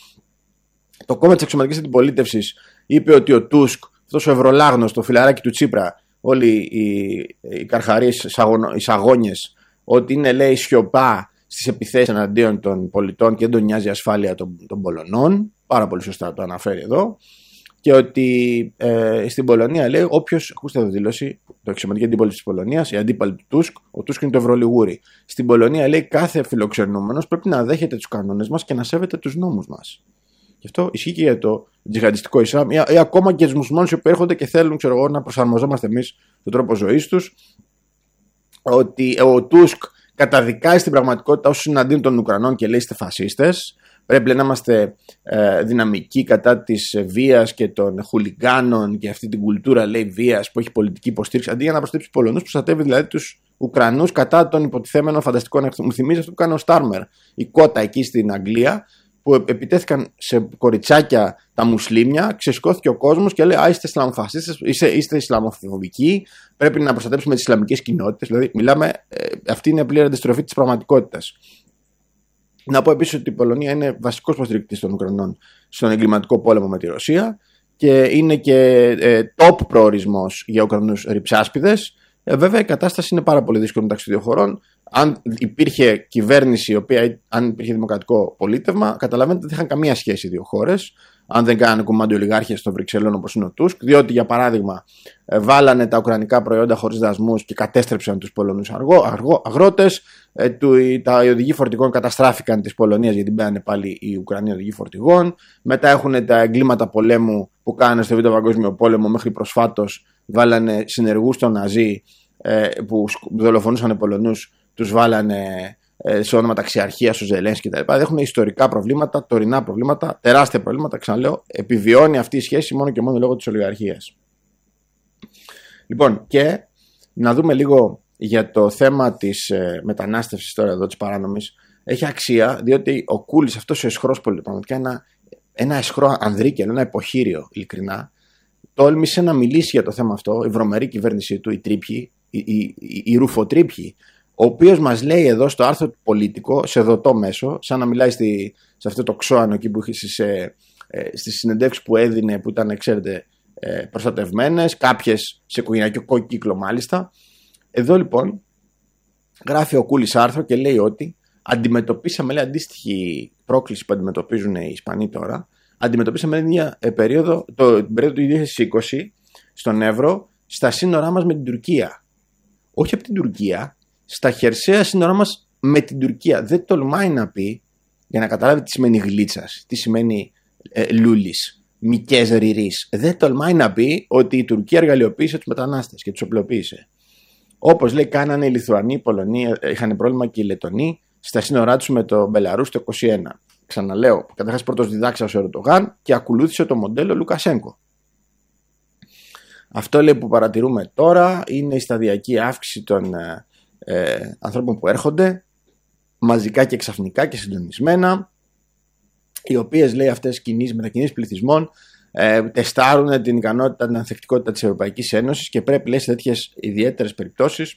Το κόμμα της αξιωματικής αντιπολίτευσης είπε ότι ο Τούσκ, αυτός ο ευρωλάγνος, το φιλαράκι του Τσίπρα, όλοι οι, οι καρχαρίες, οι σαγόνιες, ότι είναι, λέει, σιωπά στις επιθέσεις εναντίον των πολιτών και δεν τον νοιάζει η ασφάλεια των, των Πολωνών. Πάρα πολύ σωστά το αναφέρει εδώ. Και ότι ε, στην Πολωνία, λέει, όποιος, ακούστε εδώ δήλωση, το αξιωματική αντίπολη της Πολωνίας, η αντίπαλη του Τούσκ, ο Τούσκ είναι το ευρωλιγούρι. Στην Πολωνία, λέει, κάθε φιλοξενούμενος πρέπει να δέχεται τους κανόνες μας και να σέβεται τους νόμους μας. Και αυτό ισχύει και για το τζιχαντιστικό Ισλάμ ή, ή ακόμα και τους μουσουλμάνους που έρχονται και θέλουν, ξέρω εγώ, να προσαρμοζόμαστε εμείς τον τρόπο ζωής τους. Ότι ο Τούσκ καταδικάζει στην πραγματικότητα όσους συναντούν των Ουκρανών και λέει είστε φασίστες. Πρέπει να είμαστε ε, δυναμικοί κατά της βίας και των χουλιγκάνων και αυτή την κουλτούρα, λέει, βίας που έχει πολιτική υποστήριξη. Αντί για να προστατεύει τους Πολωνούς, προστατεύει δηλαδή τους Ουκρανούς κατά των υποτιθέμενων φανταστικών αριθμών. Μου θυμίζει αυτό που κάνει ο Στάρμερ, η κότα εκεί στην Αγγλία, που επιτέθηκαν σε κοριτσάκια τα μουσλίμια, ξεσηκώθηκε ο κόσμος και λέει: Α, είστε Ισλαμοφασίστες, είστε, είστε Ισλαμοφοβικοί, πρέπει να προστατεύσουμε τις Ισλαμικές κοινότητες. Δηλαδή, μιλάμε, ε, αυτή είναι πλήρη αντιστροφή της πραγματικότητας. Να πω επίσης ότι η Πολωνία είναι βασικός υποστηρικτής των Ουκρανών στον εγκληματικό πόλεμο με τη Ρωσία και είναι και ε, top προορισμός για Ουκρανούς ρυψάσπιδες. Ε, βέβαια, η κατάσταση είναι πάρα πολύ δύσκολη μεταξύ των δύο χωρών. Αν υπήρχε κυβέρνηση, η οποία, αν υπήρχε δημοκρατικό πολίτευμα, καταλαβαίνετε ότι δεν είχαν καμία σχέση οι δύο χώρες. Αν δεν κάνανε κουμάντο ολιγάρχες των Βρυξελών όπως είναι ο Τούσκ, διότι για παράδειγμα ε, βάλανε τα ουκρανικά προϊόντα χωρίς δασμούς και κατέστρεψαν τους Πολωνούς αργό, αργό, αγρότες. Ε, του, τα, οι οδηγοί φορτηγών καταστράφηκαν της Πολωνίας γιατί μπαίνανε πάλι οι Ουκρανοί οδηγοί φορτηγών. Μετά έχουν τα εγκλήματα πολέμου που κάνανε στο Β' Παγκόσμιο Πόλεμο μέχρι προσφάτως. Βάλανε συνεργούς των Ναζί ε, που δολοφονούσαν Πολωνούς, τους βάλανε ε, σε όνομα ταξιαρχίας του Ζελένσκι κτλ. Έχουν ιστορικά προβλήματα, τωρινά προβλήματα, τεράστια προβλήματα. Ξαναλέω, επιβιώνει αυτή η σχέση μόνο και μόνο λόγω της ολιγαρχίας. Λοιπόν, και να δούμε λίγο για το θέμα της ε, μετανάστευσης τώρα εδώ, της παράνομης. Έχει αξία, διότι ο Κούλης, αυτός ο εσχρός πολίτης, πραγματικά ένα, ένα εσχρό ανδρίκελο, ένα υποχείριο, ειλικρινά, τόλμησε να μιλήσει για το θέμα αυτό, η βρωμερή κυβέρνησή του, η τρίπιοι, η, η, η, η ρουφοτρίπιοι, ο οποίος μας λέει εδώ στο άρθρο του Πολίτικο, σε δωτό μέσο, σαν να μιλάει στη, σε αυτό το ξώανο εκεί που είχε στις, ε, ε, στις συνεντεύξεις που έδινε, που ήταν, ξέρετε, ε, προστατευμένες, κάποιες σε οικογενειακό κύκλο μάλιστα. Εδώ λοιπόν γράφει ο Κούλης άρθρο και λέει ότι αντιμετωπίσαμε, λέει, αντίστοιχη πρόκληση που αντιμετωπίζουν οι Ισπανοί τώρα, αντιμετωπίσαμε μια περίοδο, το, την περίοδο του δύο χιλιάδες είκοσι στον Εύρο, στα σύνορά μας με την Τουρκία. Όχι από την Τουρκία, στα χερσαία σύνορά μας με την Τουρκία. Δεν τολμάει να πει, για να καταλάβει τι σημαίνει γλίτσας, τι σημαίνει ε, λούλης, μικές ριρής. Δεν τολμάει να πει ότι η Τουρκία εργαλειοποίησε τους μετανάστες και τους οπλοποίησε. Όπως λέει, κάνανε οι Λιθουανοί, οι Πολωνοί, είχαν πρόβλημα και οι Λετονοί στα σύνορά τους με το Μπελαρούς το είκοσι ένα. Ξαναλέω, καταρχάς πρώτος διδάξας ο Ερντογάν και ακολούθησε το μοντέλο Λουκασένκο. Αυτό, λέει, που παρατηρούμε τώρα είναι η σταδιακή αύξηση των ε, ε, ανθρώπων που έρχονται μαζικά και ξαφνικά και συντονισμένα, οι οποίες, λέει, αυτές κινήσεις, μετακινήσεις πληθυσμών ε, τεστάρουν την ικανότητα, την ανθεκτικότητα της Ευρωπαϊκής Ένωσης και πρέπει, λέει, σε τέτοιες ιδιαίτερες περιπτώσεις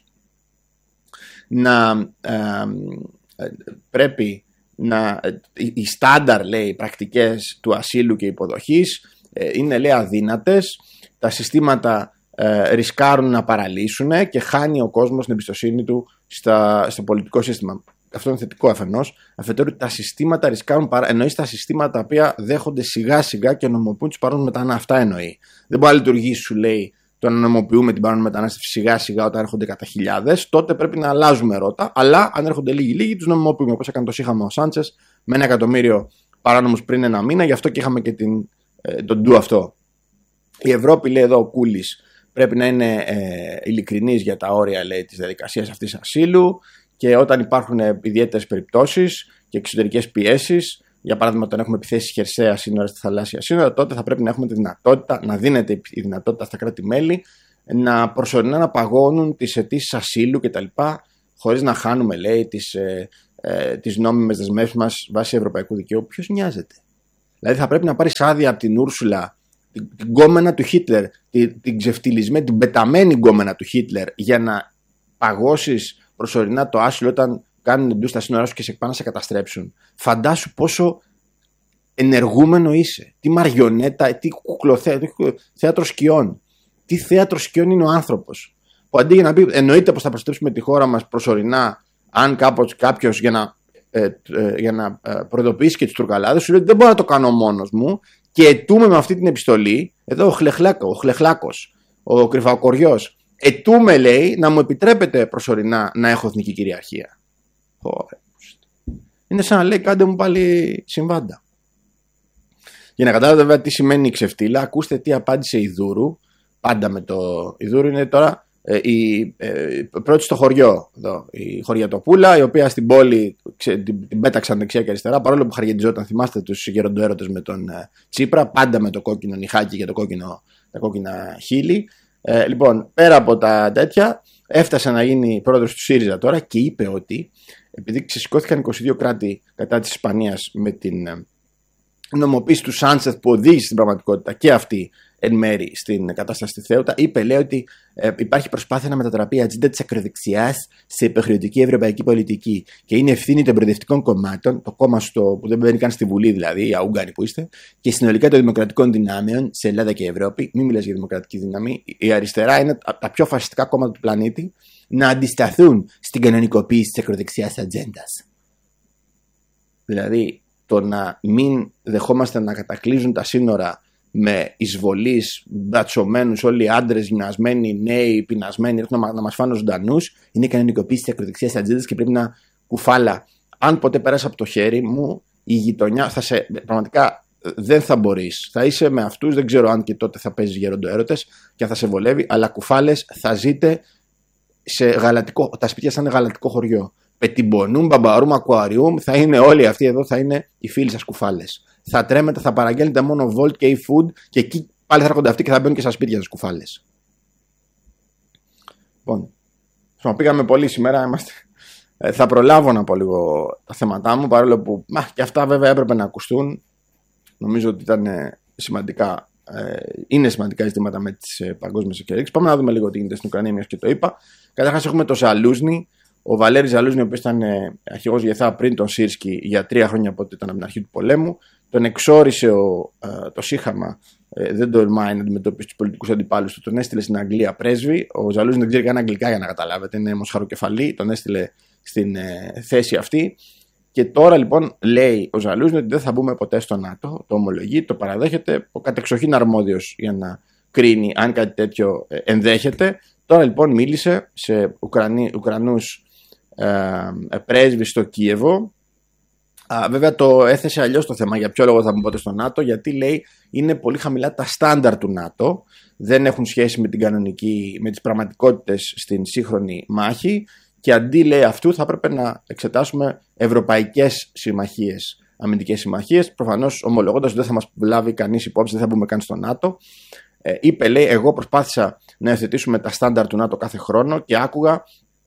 να ε, ε, πρέπει να, οι στάνταρ, λέει, πρακτικές του ασύλου και υποδοχής ε, είναι, λέει, αδύνατες, τα συστήματα ε, ρισκάρουν να παραλύσουν και χάνει ο κόσμος την εμπιστοσύνη του στα, στο πολιτικό σύστημα. Αυτό είναι θετικό αφενός. Αφετέρου, τα συστήματα ρισκάρουν, παρα... εννοεί τα συστήματα τα οποία δέχονται σιγά σιγά και νομιμοποιούν τους παράνομους μετανάστες. Αυτά εννοεί. Δεν μπορεί να λειτουργήσει, σου λέει, το να νομιμοποιούμε την παράνομη μετανάστευση σιγά σιγά όταν έρχονται κατά χιλιάδες. Τότε πρέπει να αλλάζουμε ρότα. Αλλά αν έρχονται λίγοι-λίγοι, τους νομιμοποιούμε. Όπως έκανε το σύγχαμα ο Σάντσες με ένα εκατομμύριο παράνομους πριν ένα μήνα. Γι' αυτό και είχαμε και την, ε, τον ντου αυτό. Η Ευρώπη, λέει εδώ ο Κούλης, πρέπει να είναι ε, ειλικρινής για τα όρια, λέει, της διαδικασίας αυτής ασύλου. Και όταν υπάρχουν ιδιαίτερες περιπτώσεις και εξωτερικές πιέσεις, για παράδειγμα, όταν έχουμε επιθέσεις χερσαία σύνορα στη θαλάσσια σύνορα, τότε θα πρέπει να έχουμε τη δυνατότητα, να δίνεται η δυνατότητα στα κράτη-μέλη να προσωρινά να παγώνουν τις αιτήσεις ασύλου κτλ. Χωρίς να χάνουμε, λέει, τις, ε, ε, τις νόμιμες δεσμεύσεις μας βάσει ευρωπαϊκού δικαίου. Ποιος νοιάζεται? Δηλαδή, θα πρέπει να πάρεις άδεια από την Ούρσουλα, την, την γκόμενα του Χίτλερ, την, την ξεφτυλισμένη, την πεταμένη γκόμενα του Χίτλερ, για να παγώσεις προσωρινά το άσυλο όταν κάνουν ντου στα σύνορά σου και σε πάνε να σε καταστρέψουν. Φαντάσου πόσο ενεργούμενο είσαι. Τι μαριονέτα, τι κουκλοθέατρο, θέατρο σκιών. Τι θέατρο σκιών είναι ο άνθρωπος. Που αντί για να πει, εννοείται πως θα προστατεύσουμε τη χώρα μας προσωρινά, αν κάποιος για να, ε, ε, για να ε, προειδοποιήσει και τους Τουρκαλάδες, σου λέει ότι δεν μπορώ να το κάνω μόνος μου και αιτούμε με αυτή την επιστολή, εδώ ο, Χλεχλάκο, ο Χλεχλάκος, ο Κρυφακοριός, ετούμε, λέει, να μου επιτρέπετε προσωρινά να έχω εθνική κυριαρχία. Ωραία. Είναι σαν να λέει, κάντε μου πάλι συμβάντα. Για να καταλάβετε βέβαια τι σημαίνει η ξεφτύλα, ακούστε τι απάντησε η Δούρου. Πάντα με το. Η Δούρου είναι τώρα ε, η ε, πρώτη στο χωριό. Εδώ, η Χωριατοπούλα, η οποία στην πόλη ξε, την, την πέταξαν δεξιά και αριστερά, παρόλο που χαριεντιζόταν. Θυμάστε τους γεροντοέρωτες με τον ε, Τσίπρα, πάντα με το κόκκινο νυχάκι και το κόκκινο, τα κόκκινα χείλη. Ε, λοιπόν, πέρα από τα τέτοια, έφτασε να γίνει πρόεδρος του ΣΥΡΙΖΑ τώρα και είπε ότι επειδή ξεσηκώθηκαν είκοσι δύο κράτη κατά της Ισπανίας με την νομοποίηση του Σάντσεθ που οδήγησε στην πραγματικότητα και αυτή εν μέρη στην κατάσταση στη Θέουτα, είπε, λέει, ότι ε, υπάρχει προσπάθεια να μετατραπεί η ατζέντα της ακροδεξιάς σε υποχρεωτική ευρωπαϊκή πολιτική και είναι ευθύνη των προοδευτικών κομμάτων, το κόμμα στο, που δεν μπαίνει καν στη Βουλή, δηλαδή, οι Αούγκανοι που είστε, και συνολικά των δημοκρατικών δυνάμεων σε Ελλάδα και Ευρώπη. Μην μιλάς για δημοκρατική δύναμη. Η αριστερά είναι τα πιο φασιστικά κόμματα του πλανήτη, να αντισταθούν στην κανονικοποίηση της ακροδεξιάς ατζέντας. Δηλαδή, το να μην δεχόμαστε να κατακλείζουν τα σύνορα με εισβολείς, μπρατσωμένους, όλοι οι άντρες, γυμνασμένοι, νέοι, πεινασμένοι, να, να μας φάνε ζωντανούς, είναι η κανονικοποίηση της ακροδεξιάς ατζέντας και πρέπει να κουφάλα. Αν ποτέ περάσει από το χέρι μου, η γειτονιά θα σε. Πραγματικά δεν θα μπορείς. Θα είσαι με αυτούς, δεν ξέρω αν και τότε θα παίζεις γεροντοέρωτες και αν θα σε βολεύει, αλλά κουφάλες θα ζείτε σε γαλατικό. Τα σπίτια θα είναι γαλατικό χωριό. Πετιμπονούμ, Μπαμπαρούμ, Ακουαριούμ, θα είναι όλοι αυτοί εδώ, θα είναι οι φίλοι σας κουφάλες. Θα τρέμετε, θα παραγγέλνετε μόνο Volt και e-food και εκεί πάλι θα έρχονται αυτοί και θα μπαίνουν και στα σπίτια σας κουφάλες. Λοιπόν, πήγαμε πολύ σήμερα, είμαστε... Ε, θα προλάβω να πω λίγο τα θέματά μου, παρόλο που μα, και αυτά βέβαια έπρεπε να ακουστούν. Νομίζω ότι ήταν σημαντικά, ε, είναι σημαντικά ζητήματα με τις ε, παγκόσμιες εξελίξεις. Πάμε να δούμε λίγο τι γίνεται στην Ουκρανία, μιας και το είπα. Καταρχάς έχουμε το Ζαλούζνι, ο Βαλέρης Ζαλούζνι, ο οποίος ήταν ε, αρχηγός Γεθά πριν τον Σίρσκι για τρία χρόνια από ότι ήταν από την αρχή του πολέμου. Τον εξόρισε ο, ε, το Σύχαμα, ε, δεν τολμάει να αντιμετωπίσει τους πολιτικούς αντιπάλους του. Τον έστειλε στην Αγγλία πρέσβη. Ο Ζαλούζνι δεν ξέρει καν αγγλικά για να καταλάβετε, είναι μοσχαροκεφαλή. Τον έστειλε στην ε, θέση αυτή. Και τώρα λοιπόν λέει ο Ζαλούζνι ότι δεν θα μπούμε ποτέ στο ΝΑΤΟ. Το ομολογεί, το παραδέχεται. Ο κατεξοχήν αρμόδιος για να κρίνει αν κάτι τέτοιο ε, ενδέχεται. Τώρα λοιπόν μίλησε σε Ουκρανί, Ουκρανούς ε, ε, πρέσβεις στο Κίεβο. Α, βέβαια το έθεσε αλλιώς το θέμα. Για ποιο λόγο θα μπούμε ποτέ στο ΝΑΤΟ? Γιατί λέει είναι πολύ χαμηλά τα στάνταρ του ΝΑΤΟ. Δεν έχουν σχέση με την κανονική, με τις πραγματικότητες στην σύγχρονη μάχη. Και αντί λέει αυτού θα έπρεπε να εξετάσουμε ευρωπαϊκές συμμαχίες, αμυντικές συμμαχίες. Προφανώς ομολογώντας ότι δεν θα μας λάβει κανείς υπόψη, δεν θα μπούμε καν στο ΝΑΤΟ. Ε, είπε λέει, εγώ προσπάθησα να υιοθετήσουμε τα στάνταρ του ΝΑΤΟ κάθε χρόνο και άκουγα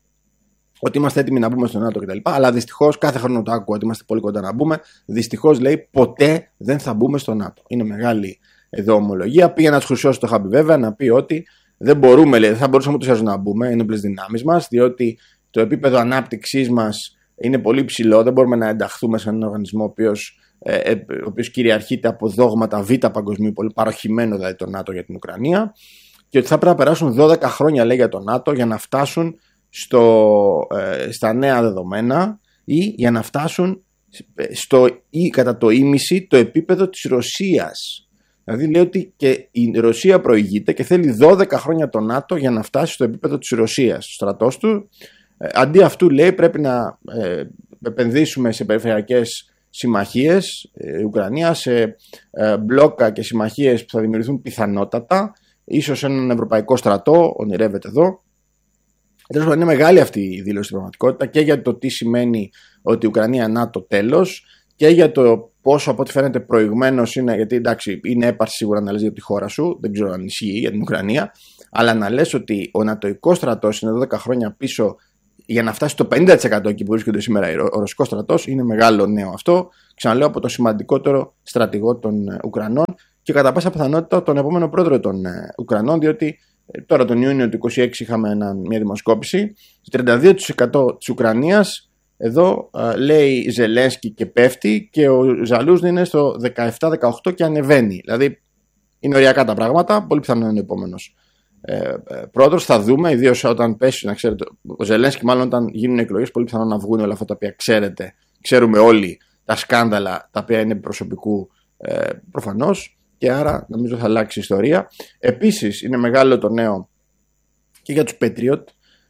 ότι είμαστε έτοιμοι να μπούμε στο ΝΑΤΟ κτλ. Αλλά δυστυχώς κάθε χρόνο το άκουγα ότι είμαστε πολύ κοντά να μπούμε. Δυστυχώς λέει ποτέ δεν θα μπούμε στο ΝΑΤΟ. Είναι μεγάλη εδώ ομολογία. Πήγε να του χρυσώσει το χάμπι βέβαια να πει ότι δεν μπορούμε, λέει, δεν θα μπορούσαμε ούτως να μπούμε ενόπλες δυνάμεις μας, διότι το επίπεδο ανάπτυξής μας είναι πολύ ψηλό. Δεν μπορούμε να ενταχθούμε σε έναν οργανισμό ο οποίος, ε, ο οποίος κυριαρχείται από δόγματα β' παγκοσμίου, πολύ παροχημένο δηλαδή το ΝΑΤΟ για την Ουκρανία, και ότι θα πρέπει να περάσουν δώδεκα χρόνια λέει για το ΝΑΤΟ για να φτάσουν στο, ε, στα νέα δεδομένα ή για να φτάσουν στο, ή κατά το ίμιση το επίπεδο της Ρωσίας. Δηλαδή λέει ότι και η Ρωσία προηγείται και θέλει δώδεκα χρόνια το ΝΑΤΟ για να φτάσει στο επίπεδο της Ρωσίας, στο στρατός του. Ε, αντί αυτού λέει πρέπει να ε, επενδύσουμε σε περιφερειακές συμμαχίες, ε, Ουκρανία, σε ε, μπλόκα και συμμαχίες που θα δημιουργηθούν πιθανότατα, ίσως έναν ευρωπαϊκό στρατό, ονειρεύεται εδώ. Τέλος, είναι μεγάλη αυτή η δήλωση στην πραγματικότητα και για το τι σημαίνει ότι η Ουκρανία ΝΑΤΟ τέλος και για το πόσο από ό,τι φαίνεται προηγμένος είναι, γιατί εντάξει είναι έπαρση σίγουρα να λες για τη χώρα σου, δεν ξέρω αν ισχύει για την Ουκρανία, αλλά να λες ότι ο νατοϊκός στρατός είναι δώδεκα χρόνια πίσω για να φτάσει το πενήντα τοις εκατό εκεί που βρίσκεται σήμερα ο ρωσικός στρατός, είναι μεγάλο νέο αυτό. Ξαναλέω, από το σημαντικότερο στρατηγό των Ουκρανών και κατά πάσα πιθανότητα τον επόμενο πρόεδρο των Ουκρανών, διότι τώρα τον Ιούνιο του είκοσι έξι είχαμε ένα, μια δημοσκόπηση. Το τριάντα δύο τοις εκατό της Ουκρανίας εδώ α, λέει Ζελένσκι και πέφτει, και ο Ζαλούζνι είναι στο δεκαεπτά δεκαοκτώ και ανεβαίνει. Δηλαδή είναι οριακά τα πράγματα. Πολύ πιθανό είναι ο επόμενος ε, ε, πρόεδρος. Θα δούμε, ιδίως όταν πέσει, να ξέρετε, ο Ζελένσκι, μάλλον όταν γίνουν εκλογές, πολύ πιθανό να βγουν όλα αυτά τα οποία ξέρετε, ξέρουμε όλοι, τα σκάνδαλα τα οποία είναι προσωπικού ε, προφανώς. Και άρα νομίζω θα αλλάξει η ιστορία. Επίσης είναι μεγάλο το νέο και για τους Patriot,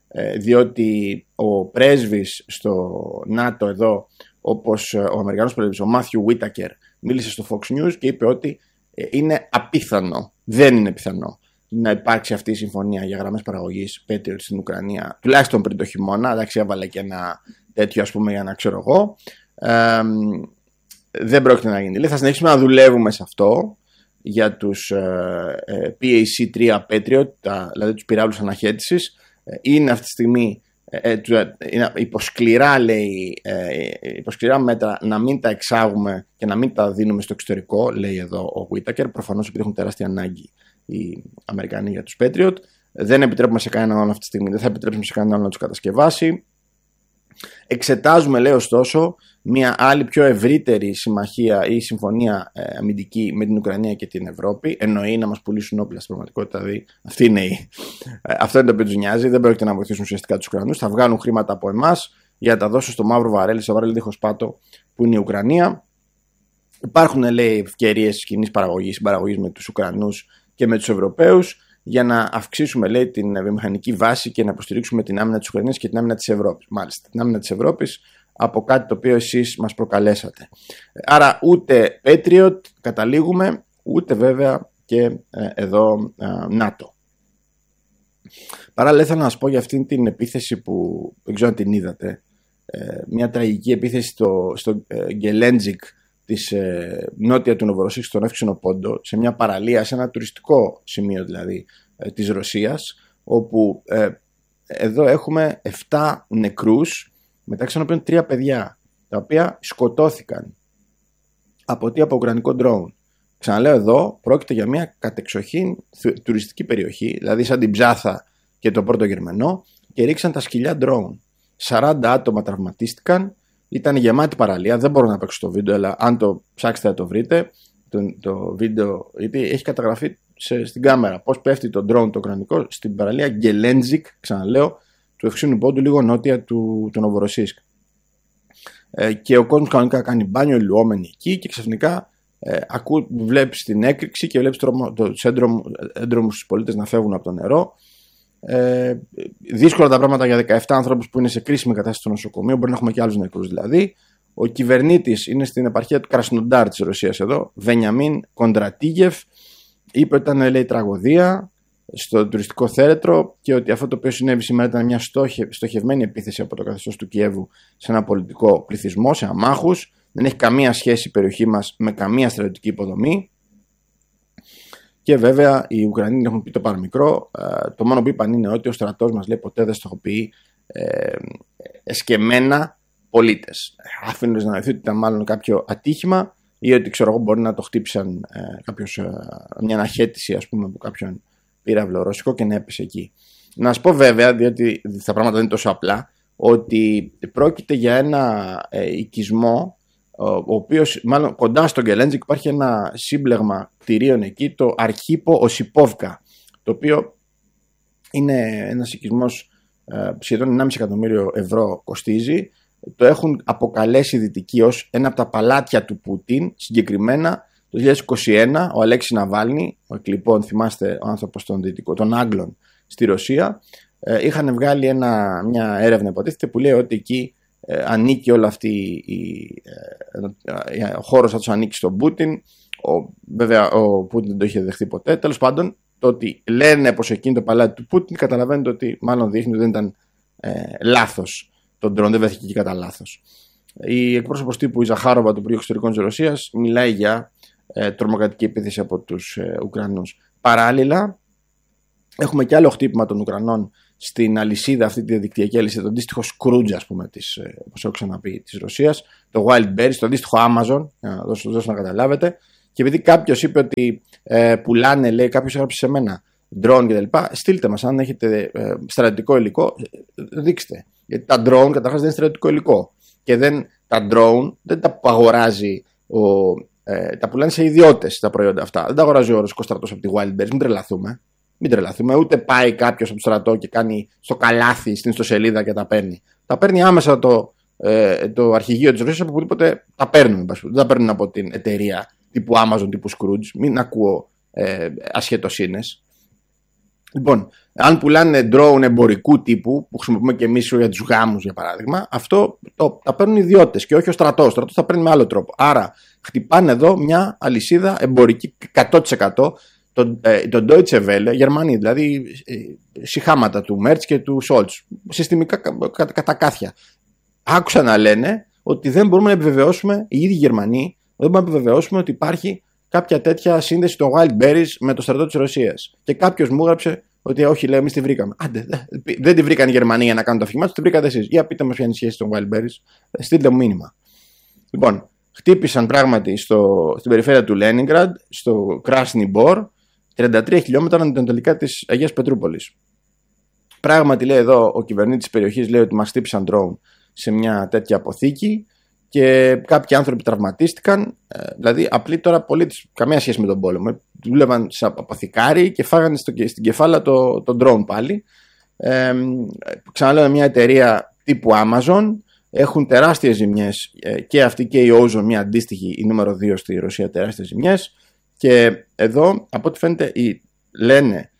διότι ο πρέσβης στο ΝΑΤΟ εδώ, όπως ο Αμερικανός πρέσβης, ο Μάθιου Βίτακερ, μίλησε στο Fox News και είπε ότι είναι απίθανο, δεν είναι πιθανό να υπάρξει αυτή η συμφωνία για γραμμές παραγωγής Patriot στην Ουκρανία, τουλάχιστον πριν το χειμώνα. Εντάξει, έβαλε και ένα τέτοιο, ας πούμε, για να ξέρω εγώ. Ε, δεν πρόκειται να γίνει. Λέει, θα συνεχίσουμε να δουλεύουμε σε αυτό για τους ε, πι έι σι τρία Patriot, τα, δηλαδή τους πυράβλους αναχέτησης. Ε, είναι αυτή τη στιγμή ε, ε, είναι υποσκληρά, λέει, ε, υποσκληρά μέτρα να μην τα εξάγουμε και να μην τα δίνουμε στο εξωτερικό, λέει εδώ ο Whitaker, προφανώς επειδή έχουν τεράστια ανάγκη οι Αμερικανοί για τους Patriot. Δεν επιτρέπουμε σε κανέναν άλλο αυτή τη στιγμή, δεν θα επιτρέψουμε σε κανέναν άλλο να τους κατασκευάσει. Εξετάζουμε, λέει, ωστόσο, μια άλλη πιο ευρύτερη συμμαχία ή συμφωνία ε, αμυντική με την Ουκρανία και την Ευρώπη. Εννοεί να μας πουλήσουν όπλα στην πραγματικότητα. Δηλαδή, αυτή είναι η, ε, αυτό είναι το οποίο τους νοιάζει. Δεν πρόκειται να βοηθήσουν ουσιαστικά τους Ουκρανούς. Θα βγάλουν χρήματα από εμάς για να τα δώσουν στο μαύρο βαρέλι, στο βαρέλι δίχως πάτο που είναι η Ουκρανία. Υπάρχουν, λέει, ευκαιρίες κοινής παραγωγής, συμπαραγωγής με τους Ουκρανούς και με τους Ευρωπαίους, για να αυξήσουμε, λέει, την βιομηχανική βάση και να υποστηρίξουμε την άμυνα της Ουκρανίας και την άμυνα της Ευρώπης. Μάλιστα, την άμυνα της Ευρώπης από κάτι το οποίο εσείς μας προκαλέσατε. Άρα ούτε Patriot καταλήγουμε, ούτε βέβαια και ε, εδώ ε, ΝΑΤΟ. Παράλληλα, ήθελα να σας πω για αυτήν την επίθεση που δεν ξέρω αν την είδατε. Ε, μια τραγική επίθεση στο, στο ε, Γκελέντζικ της ε, νότια του Νοβοροσίσκ, στον Εύξηνο Πόντο, σε μια παραλία, σε ένα τουριστικό σημείο δηλαδή ε, της Ρωσίας, όπου ε, εδώ έχουμε επτά νεκρούς, μεταξύ των οποίων τρία παιδιά, τα οποία σκοτώθηκαν από τι, από ουκρανικό drone. Ξαναλέω, εδώ πρόκειται για μια κατεξοχήν τουριστική περιοχή, δηλαδή σαν την Ψάθα και το Πόρτο Γερμανό, και ρίξαν τα σκυλιά drone. σαράντα άτομα τραυματίστηκαν, ήταν γεμάτη παραλία, δεν μπορώ να παίξω το βίντεο, αλλά αν το ψάξετε θα το βρείτε, το, το βίντεο, γιατί έχει καταγραφεί σε, στην κάμερα πώς πέφτει το drone το ουκρανικό στην παραλία Γκελέντζικ, ξαναλέω, του Ευξήνου Πόντου, λίγο νότια του, του Νοβοροσίσκ. Ε, και ο κόσμος κανονικά κάνει μπάνιο, λουόμενοι εκεί, και ξαφνικά ε, ακού, βλέπεις την έκρηξη και βλέπεις τους έντρομους τους πολίτες να φεύγουν από το νερό. Ε, δύσκολα τα πράγματα για δεκαεπτά ανθρώπους που είναι σε κρίσιμη κατάσταση στο νοσοκομείο. Μπορεί να έχουμε και άλλους νεκρούς δηλαδή. Ο κυβερνήτης είναι στην επαρχία του Κρασνοντάρ της Ρωσίας εδώ, Βενιαμίν Κοντρατίγεφ, είπε ότι ήταν, λέει, τραγωδία στο τουριστικό θέρετρο και ότι αυτό το οποίο συνέβη σήμερα ήταν μια στόχε, στοχευμένη επίθεση από το καθεστώς του Κιέβου σε ένα πολιτικό πληθυσμό, σε αμάχους. Δεν έχει καμία σχέση η περιοχή μας με καμία στρατιωτική υποδομή. Και βέβαια οι Ουκρανοί έχουν πει το παραμικρό. Ε, το μόνο που είπαν είναι ότι ο στρατός μας, λέει, ποτέ δεν στοχοποιεί ε, εσκεμμένα πολίτες. Αφήνοντας να νοηθεί ότι ήταν μάλλον κάποιο ατύχημα ή ότι, ξέρω εγώ, μπορεί να το χτύπησαν ε, κάποιος, ε, μια αναχέτηση, ας πούμε, από κάποιον πύραυλο ρωσικό και να έπεσε εκεί. Να σας πω βέβαια, διότι τα πράγματα δεν είναι τόσο απλά, ότι πρόκειται για ένα ε, οικισμό, ο οποίος, μάλλον κοντά στο Γκελέντζικ υπάρχει ένα σύμπλεγμα κτηρίων εκεί, το Αρχίπο Οσιπόβκα, το οποίο είναι ένας οικισμός ε, σχεδόν ενάμιση εκατομμύριο ευρώ κοστίζει. Το έχουν αποκαλέσει οι δυτικοί ως ένα από τα παλάτια του Πούτιν. Συγκεκριμένα το δύο χιλιάδες είκοσι ένα ο Αλέξης Ναβάλνη, ο εκλειπών, θυμάστε, ο άνθρωπος των δυτικών, των Άγγλων στη Ρωσία, ε, είχαν βγάλει ένα, μια έρευνα, υποτίθεται, που λέει ότι εκεί ε, ανήκει όλη αυτή η, ε, ο χώρος αυτός ανήκει στον Πούτιν. Ο, βέβαια ο Πούτιν δεν το είχε δεχτεί ποτέ. Τέλος πάντων, το ότι λένε πως εκείνη το παλάτι του Πούτιν, καταλαβαίνετε ότι μάλλον δείχνει ότι δεν ήταν ε, λάθος τον ντρόν, δεν βρέθηκε εκεί κατά λάθος. Η εκπρόσωπος τύπου η Ζαχάροβα του Υπουργείου Εξωτερικών της Ρωσίας μιλάει για ε, τρομοκρατική επίθεση από τους ε, Ουκρανούς. Παράλληλα, έχουμε και άλλο χτύπημα των Ουκρανών στην αλυσίδα, αυτή τη διαδικτυακή αλυσίδα, το αντίστοιχο Scrooge, ας πούμε, της, ε, όπως έχω ξαναπεί, της Ρωσίας, το Wildberries, το αντίστοιχο Amazon, για να δώσω, δώσω να καταλάβετε. Και επειδή κάποιος είπε ότι ε, πουλάνε, λέει, κάποιος έγραψε σε μένα drone κτλ., στείλτε μας, αν έχετε ε, στρατιωτικό υλικό, ε, δείξτε. Γιατί τα drone καταρχάς δεν είναι στρατιωτικό υλικό. Και δεν, τα drone δεν τα αγοράζει, ο, ε, τα πουλάνε σε ιδιώτες τα προϊόντα αυτά. Δεν τα αγοράζει ο ρωσικός στρατός από τη Wildberries, μην τρελαθούμε. Μην τρελαθούμε, ούτε πάει κάποιος από το στρατό και κάνει στο καλάθι στην ιστοσελίδα και τα παίρνει. Τα παίρνει άμεσα το, ε, το αρχηγείο της Ρωσίας, από οπουδήποτε τα παίρνουν. Δεν τα παίρνουν από την εταιρεία τύπου Amazon, τύπου Scrooge. Μην ακούω ε, ασχετοσύνες. Λοιπόν, αν πουλάνε drone εμπορικού τύπου, που χρησιμοποιούμε και εμείς για τους γάμους, για παράδειγμα, αυτό το, τα παίρνουν ιδιώτες και όχι ο στρατός. Ο στρατός τα παίρνει με άλλο τρόπο. Άρα, χτυπάνε εδώ μια αλυσίδα εμπορική εκατό τοις εκατό. Το, ε, το Deutsche Welle, Γερμανοί, δηλαδή ε, συχάματα του Μέρτς και του Σόλτς, συστημικά κα, κα, κατά κάθια. Άκουσα να λένε ότι δεν μπορούμε να επιβεβαιώσουμε, οι ίδιοι Γερμανοί, δεν μπορούμε να επιβεβαιώσουμε ότι υπάρχει κάποια τέτοια σύνδεση των Wildberries με το στρατό της Ρωσίας. Και κάποιος μου έγραψε ότι όχι, λέει, εμείς τη βρήκαμε. Άντε, δεν τη βρήκαν οι Γερμανοί για να κάνουν το αφήγημά τους, τη βρήκατε εσείς. Για πείτε μας ποια είναι η σχέση των Wildberries, στείλτε μου μήνυμα. Λοιπόν, χτύπησαν πράγματι στο, στην περιφέρεια του Λένινγκραντ, στο Κράσνι Μπορ, τριάντα τρία χιλιόμετρα ανατολικά της Αγίας Πετρούπολης. Πράγματι, λέει εδώ ο κυβερνήτης της περιοχής, λέει ότι μας χτύπησαν drone σε μια τέτοια αποθήκη και κάποιοι άνθρωποι τραυματίστηκαν. Δηλαδή, απλοί τώρα πολίτες, καμία σχέση με τον πόλεμο. Δούλευαν σε αποθηκάρι και φάγανε στο, στην κεφάλα το, το drone πάλι. Ε, ξαναλέω, μια εταιρεία τύπου Amazon. Έχουν τεράστιες ζημιές και αυτή και η Ozone, μια αντίστοιχη, η νούμερο δύο στη Ρωσία, τεράστιες ζημιές. Και εδώ, από ό,τι φαίνεται, οι, λένε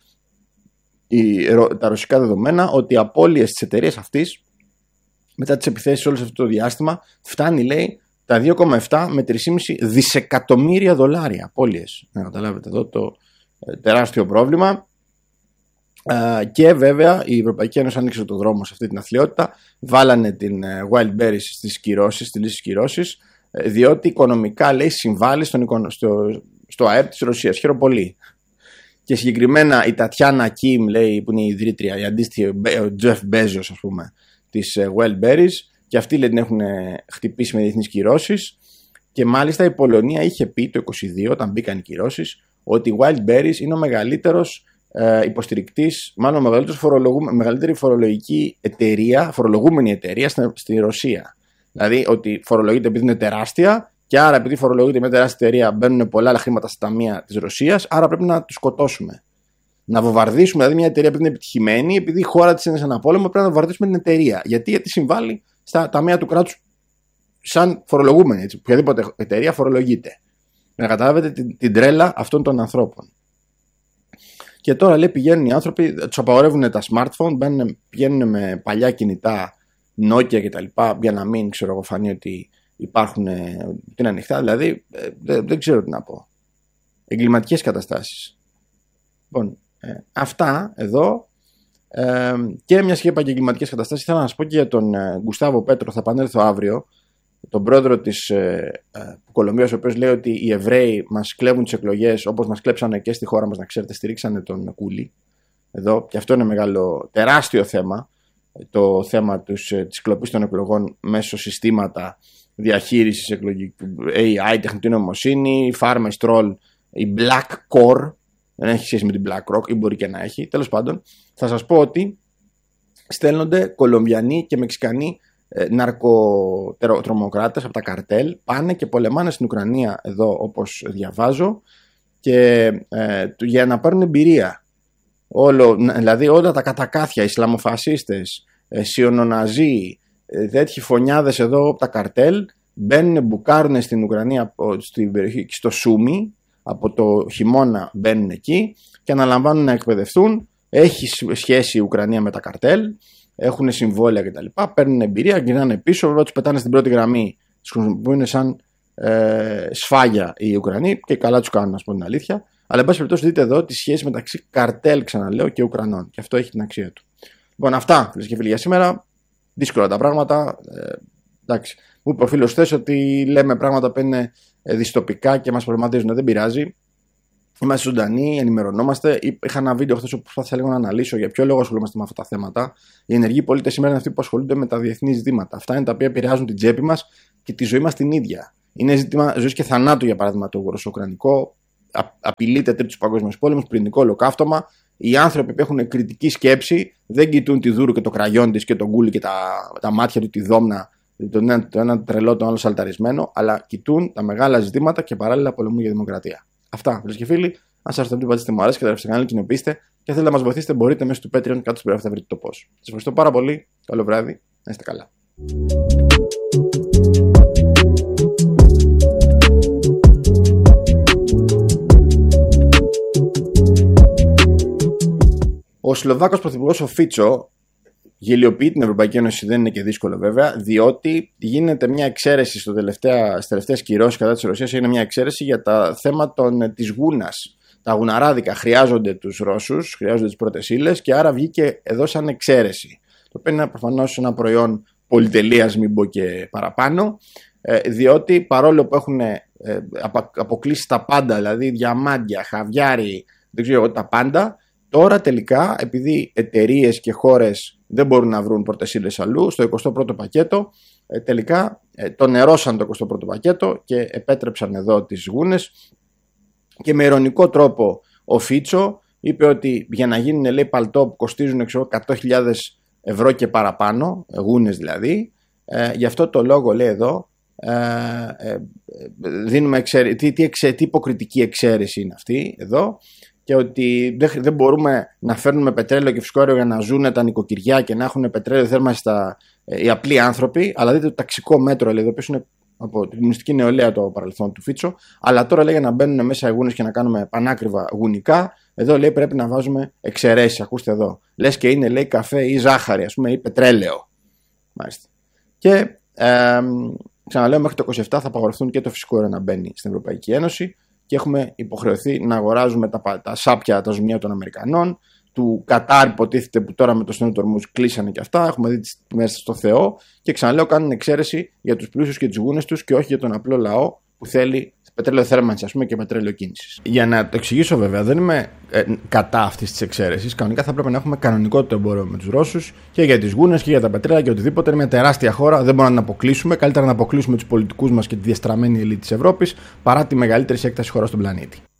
οι, τα ρωσικά δεδομένα ότι οι απώλειες της εταιρείας αυτής μετά τις επιθέσεις όλο αυτό το διάστημα φτάνει, λέει, τα δύο κόμμα επτά με τρία κόμμα πέντε δισεκατομμύρια δολάρια απώλειες. Να καταλάβετε εδώ το ε, τεράστιο πρόβλημα. Ε, και βέβαια η Ευρωπαϊκή Ένωση άνοιξε το δρόμο σε αυτή την αθλειότητα. Βάλανε την ε, Wildberries στις κυρώσεις, στη λύση κυρώσεις, ε, διότι οικονομικά, λέει, συμβάλλει στον, στο, στο ΑΕΠ της Ρωσίας. Χαίρομαι πολύ. Και συγκεκριμένα η Τατιάνα Κιμ, λέει, που είναι η ιδρύτρια, η αντίστοιχη, ο Τζεφ Μπέζος, ας πούμε, της Wildberries, και αυτοί, λέει, την έχουν χτυπήσει με διεθνείς κυρώσεις. Και μάλιστα η Πολωνία είχε πει το είκοσι δύο, όταν μπήκαν οι κυρώσεις, ότι η Wildberries είναι ο μεγαλύτερος ε, υποστηρικτής, μάλλον ο μεγαλύτερη φορολογική εταιρεία, φορολογούμενη εταιρεία στη, στη Ρωσία. Δηλαδή ότι φορολογείται επειδή είναι τεράστια, και άρα επειδή φορολογείται μια τεράστια εταιρεία μπαίνουν πολλά άλλα χρήματα στα ταμεία της Ρωσίας, άρα πρέπει να τους σκοτώσουμε. Να βομβαρδίσουμε δηλαδή μια εταιρεία επειδή είναι επιτυχημένη, επειδή η χώρα της είναι σε ένα πόλεμο, πρέπει να βομβαρδίσουμε την εταιρεία. Γιατί, γιατί συμβάλλει στα ταμεία του κράτους σαν φορολογούμενη. Έτσι. Οποιαδήποτε εταιρεία φορολογείται. Να καταλάβετε την, την τρέλα αυτών των ανθρώπων. Και τώρα, λέει, πηγαίνουν οι άνθρωποι, τους απαγορεύουν τα smartphone, μπαίνουν, πηγαίνουν με παλιά κινητά Nokia κτλ. Για να μην, ξέρω εγώ, φανεί ότι υπάρχουν, ότι είναι ανοιχτά. Δηλαδή, δεν, δεν ξέρω τι να πω. Εγκληματικές καταστάσεις. Λοιπόν, ε, αυτά εδώ. Ε, και μια και είπα και εγκληματικές καταστάσεις, θέλω να σας πω και για τον ε, Γκουστάβο Πέτρο, θα επανέλθω αύριο, τον πρόεδρο της ε, ε, Κολομβίας, ο οποίος λέει ότι οι Εβραίοι μας κλέβουν τις εκλογές όπως μας κλέψανε και στη χώρα μας, να ξέρετε, στηρίξανε τον Κούλι εδώ, και αυτό είναι μεγάλο, τεράστιο θέμα, το θέμα τους, ε, της κλοπής των εκλογών μέσω συστήματα διαχείρισης εκλογικού, έι άι, τεχνητή νοημοσύνη, Farmers Troll, η Black Core. Δεν έχει σχέση με την BlackRock, ή μπορεί και να έχει. Τέλος πάντων, θα σας πω ότι στέλνονται Κολομβιανοί και Μεξικανοί ε, ναρκοτρομοκράτες από τα καρτέλ, πάνε και πολεμάνε στην Ουκρανία εδώ, όπως διαβάζω, και ε, για να πάρουν εμπειρία. Όλο, δηλαδή όλα τα κατακάθια, Ισλαμοφασίστες, ε, Σιωνοναζί, ε, τέτοιοι φωνιάδες εδώ από τα καρτέλ, μπαίνουν, μπουκάρουν στην Ουκρανία, στην περιοχή, στο Σούμι. Από το χειμώνα μπαίνουν εκεί και αναλαμβάνουν να εκπαιδευτούν. Έχει σχέση η Ουκρανία με τα καρτέλ, έχουν συμβόλαια κτλ. Παίρνουν εμπειρία, γυρνάνε πίσω, βέβαια τους πετάνε στην πρώτη γραμμή, τους χρησιμοποιούν σαν ε, σφάγια οι Ουκρανοί, και καλά τους κάνουν, να σου πω την αλήθεια. Αλλά εν πάση περιπτώσει, δείτε εδώ τη σχέση μεταξύ καρτέλ, ξαναλέω, και Ουκρανών. Και αυτό έχει την αξία του. Λοιπόν, αυτά, φίλες και φίλοι, για σήμερα. Δύσκολα τα πράγματα. Ε, εντάξει. Μου είπε ο φίλος χθες ότι λέμε πράγματα που είναι δυστοπικά και μας προβληματίζουν. Δεν πειράζει. Είμαστε ζωντανοί, ενημερωνόμαστε. Είχα ένα βίντεο χθες που προσπάθησα λίγο να αναλύσω για ποιο λόγο ασχολούμαστε με αυτά τα θέματα. Οι ενεργοί πολίτες σήμερα είναι αυτοί που ασχολούνται με τα διεθνή ζητήματα. Αυτά είναι τα οποία επηρεάζουν την τσέπη μας και τη ζωή μας την ίδια. Είναι ζήτημα ζωής και θανάτου, για παράδειγμα, το ρωσο-ουκρανικό. Απειλείται τρίτος παγκόσμιος πόλεμος, πυρηνικό ολοκαύτωμα. Οι άνθρωποι που έχουν κριτική σκέψη δεν κοιτούν τη Δούρου και το κραγιόν της και τον Κούλι και τα, τα μάτια του, τη Δόμνα, το ένα, το ένα τρελό, το άλλο σαλταρισμένο, αλλά κοιτούν τα μεγάλα ζητήματα και παράλληλα πολεμούν για δημοκρατία. Αυτά, φίλες και φίλοι. Αν σας αρέσει, πατήστε μου αρέσει και τα κανάλι, κοινοποιήστε. Και θέλετε να μας βοηθήσετε, μπορείτε μέσω του Patreon, κάτω στην περιγραφή θα βρείτε το πώς. Σας ευχαριστώ πάρα πολύ. Καλό βράδυ. Να είστε καλά. Ο Σλοβάκος πρωθυπουργός ο Φίτσο γελιοποιεί την Ευρωπαϊκή Ένωση, δεν είναι και δύσκολο βέβαια, διότι γίνεται μια εξαίρεση στο τελευταία, στις τελευταίες κυρώσεις κατά της Ρωσίας, είναι μια εξαίρεση για τα θέματα της γούνας. Τα γουναράδικα χρειάζονται τους Ρώσους, χρειάζονται τις πρώτες ύλες, και άρα βγήκε εδώ σαν εξαίρεση. Το οποίο είναι προφανώς ένα προϊόν πολυτελείας, μην πω και παραπάνω, διότι παρόλο που έχουν αποκλείσει τα πάντα, δηλαδή διαμάντια, χαβιάρι, δεν ξέρω τα πάντα, τώρα τελικά, επειδή εταιρείες και χώρες δεν μπορούν να βρουν πρώτες ύλες αλλού, στο εικοστό πρώτο πακέτο, τελικά το νερώσαν το εικοστό πρώτο πακέτο και επέτρεψαν εδώ τις γούνες. Και με ειρωνικό τρόπο ο Φίτσο είπε ότι για να γίνουν, λέει, παλτό που κοστίζουν εκατό χιλιάδες ευρώ και παραπάνω, γούνες δηλαδή, ε, γι' αυτό το λόγο, λέει εδώ, ε, ε, δίνουμε εξαίρεση. Τι, τι, εξε, τι υποκριτική εξαίρεση είναι αυτή εδώ, και ότι δεν, δεν μπορούμε να φέρνουμε πετρέλαιο και φυσικό αέριο για να ζουν τα νοικοκυριά και να έχουν πετρέλαιο θέρμανση στα, ε, οι απλοί άνθρωποι, αλλά δείτε το ταξικό μέτρο, λέει, εδώ πίσω είναι από την κομμουνιστική νεολαία το παρελθόν του Φίτσο, αλλά τώρα λέει για να μπαίνουν μέσα οι γούνες και να κάνουμε πανάκριβα γουνικά, εδώ λέει πρέπει να βάζουμε εξαιρέσεις. Ακούστε εδώ. Λες και είναι, λέει, καφέ ή ζάχαρη, ας πούμε, ή πετρέλαιο. Μάλιστα. Και ε, ξαναλέω, μέχρι το είκοσι επτά θα απαγορευτούν και το φυσικό αέριο να μπαίνει στην Ευρωπαϊκή Ένωση και έχουμε υποχρεωθεί να αγοράζουμε τα, τα σάπια, τα ζουμιά των Αμερικανών, του Κατάρ, υποτίθεται, που τώρα με το στενό του Ορμούζ κλείσανε και αυτά. Έχουμε δει τις τιμές στο Θεό και ξαναλέω κάνουν εξαίρεση για τους πλούσιους και τις γούνες τους και όχι για τον απλό λαό που θέλει πετρέλαιο θέρμανσης, ας πούμε, και πετρέλαιο κίνησης. Για να το εξηγήσω, βέβαια, δεν είμαι ε, κατά αυτής της εξαίρεσης. Κανονικά θα πρέπει να έχουμε κανονικό το εμπόριο με τους Ρώσους και για τις γούνες και για τα πετρέλαια και οτιδήποτε. Είναι μια τεράστια χώρα, δεν μπορούμε να την αποκλείσουμε. Καλύτερα να αποκλείσουμε τους πολιτικούς μας και τη διαστραμμένη ελίτ της Ευρώπης παρά τη μεγαλύτερη σε έκταση χώρα στον πλανήτη.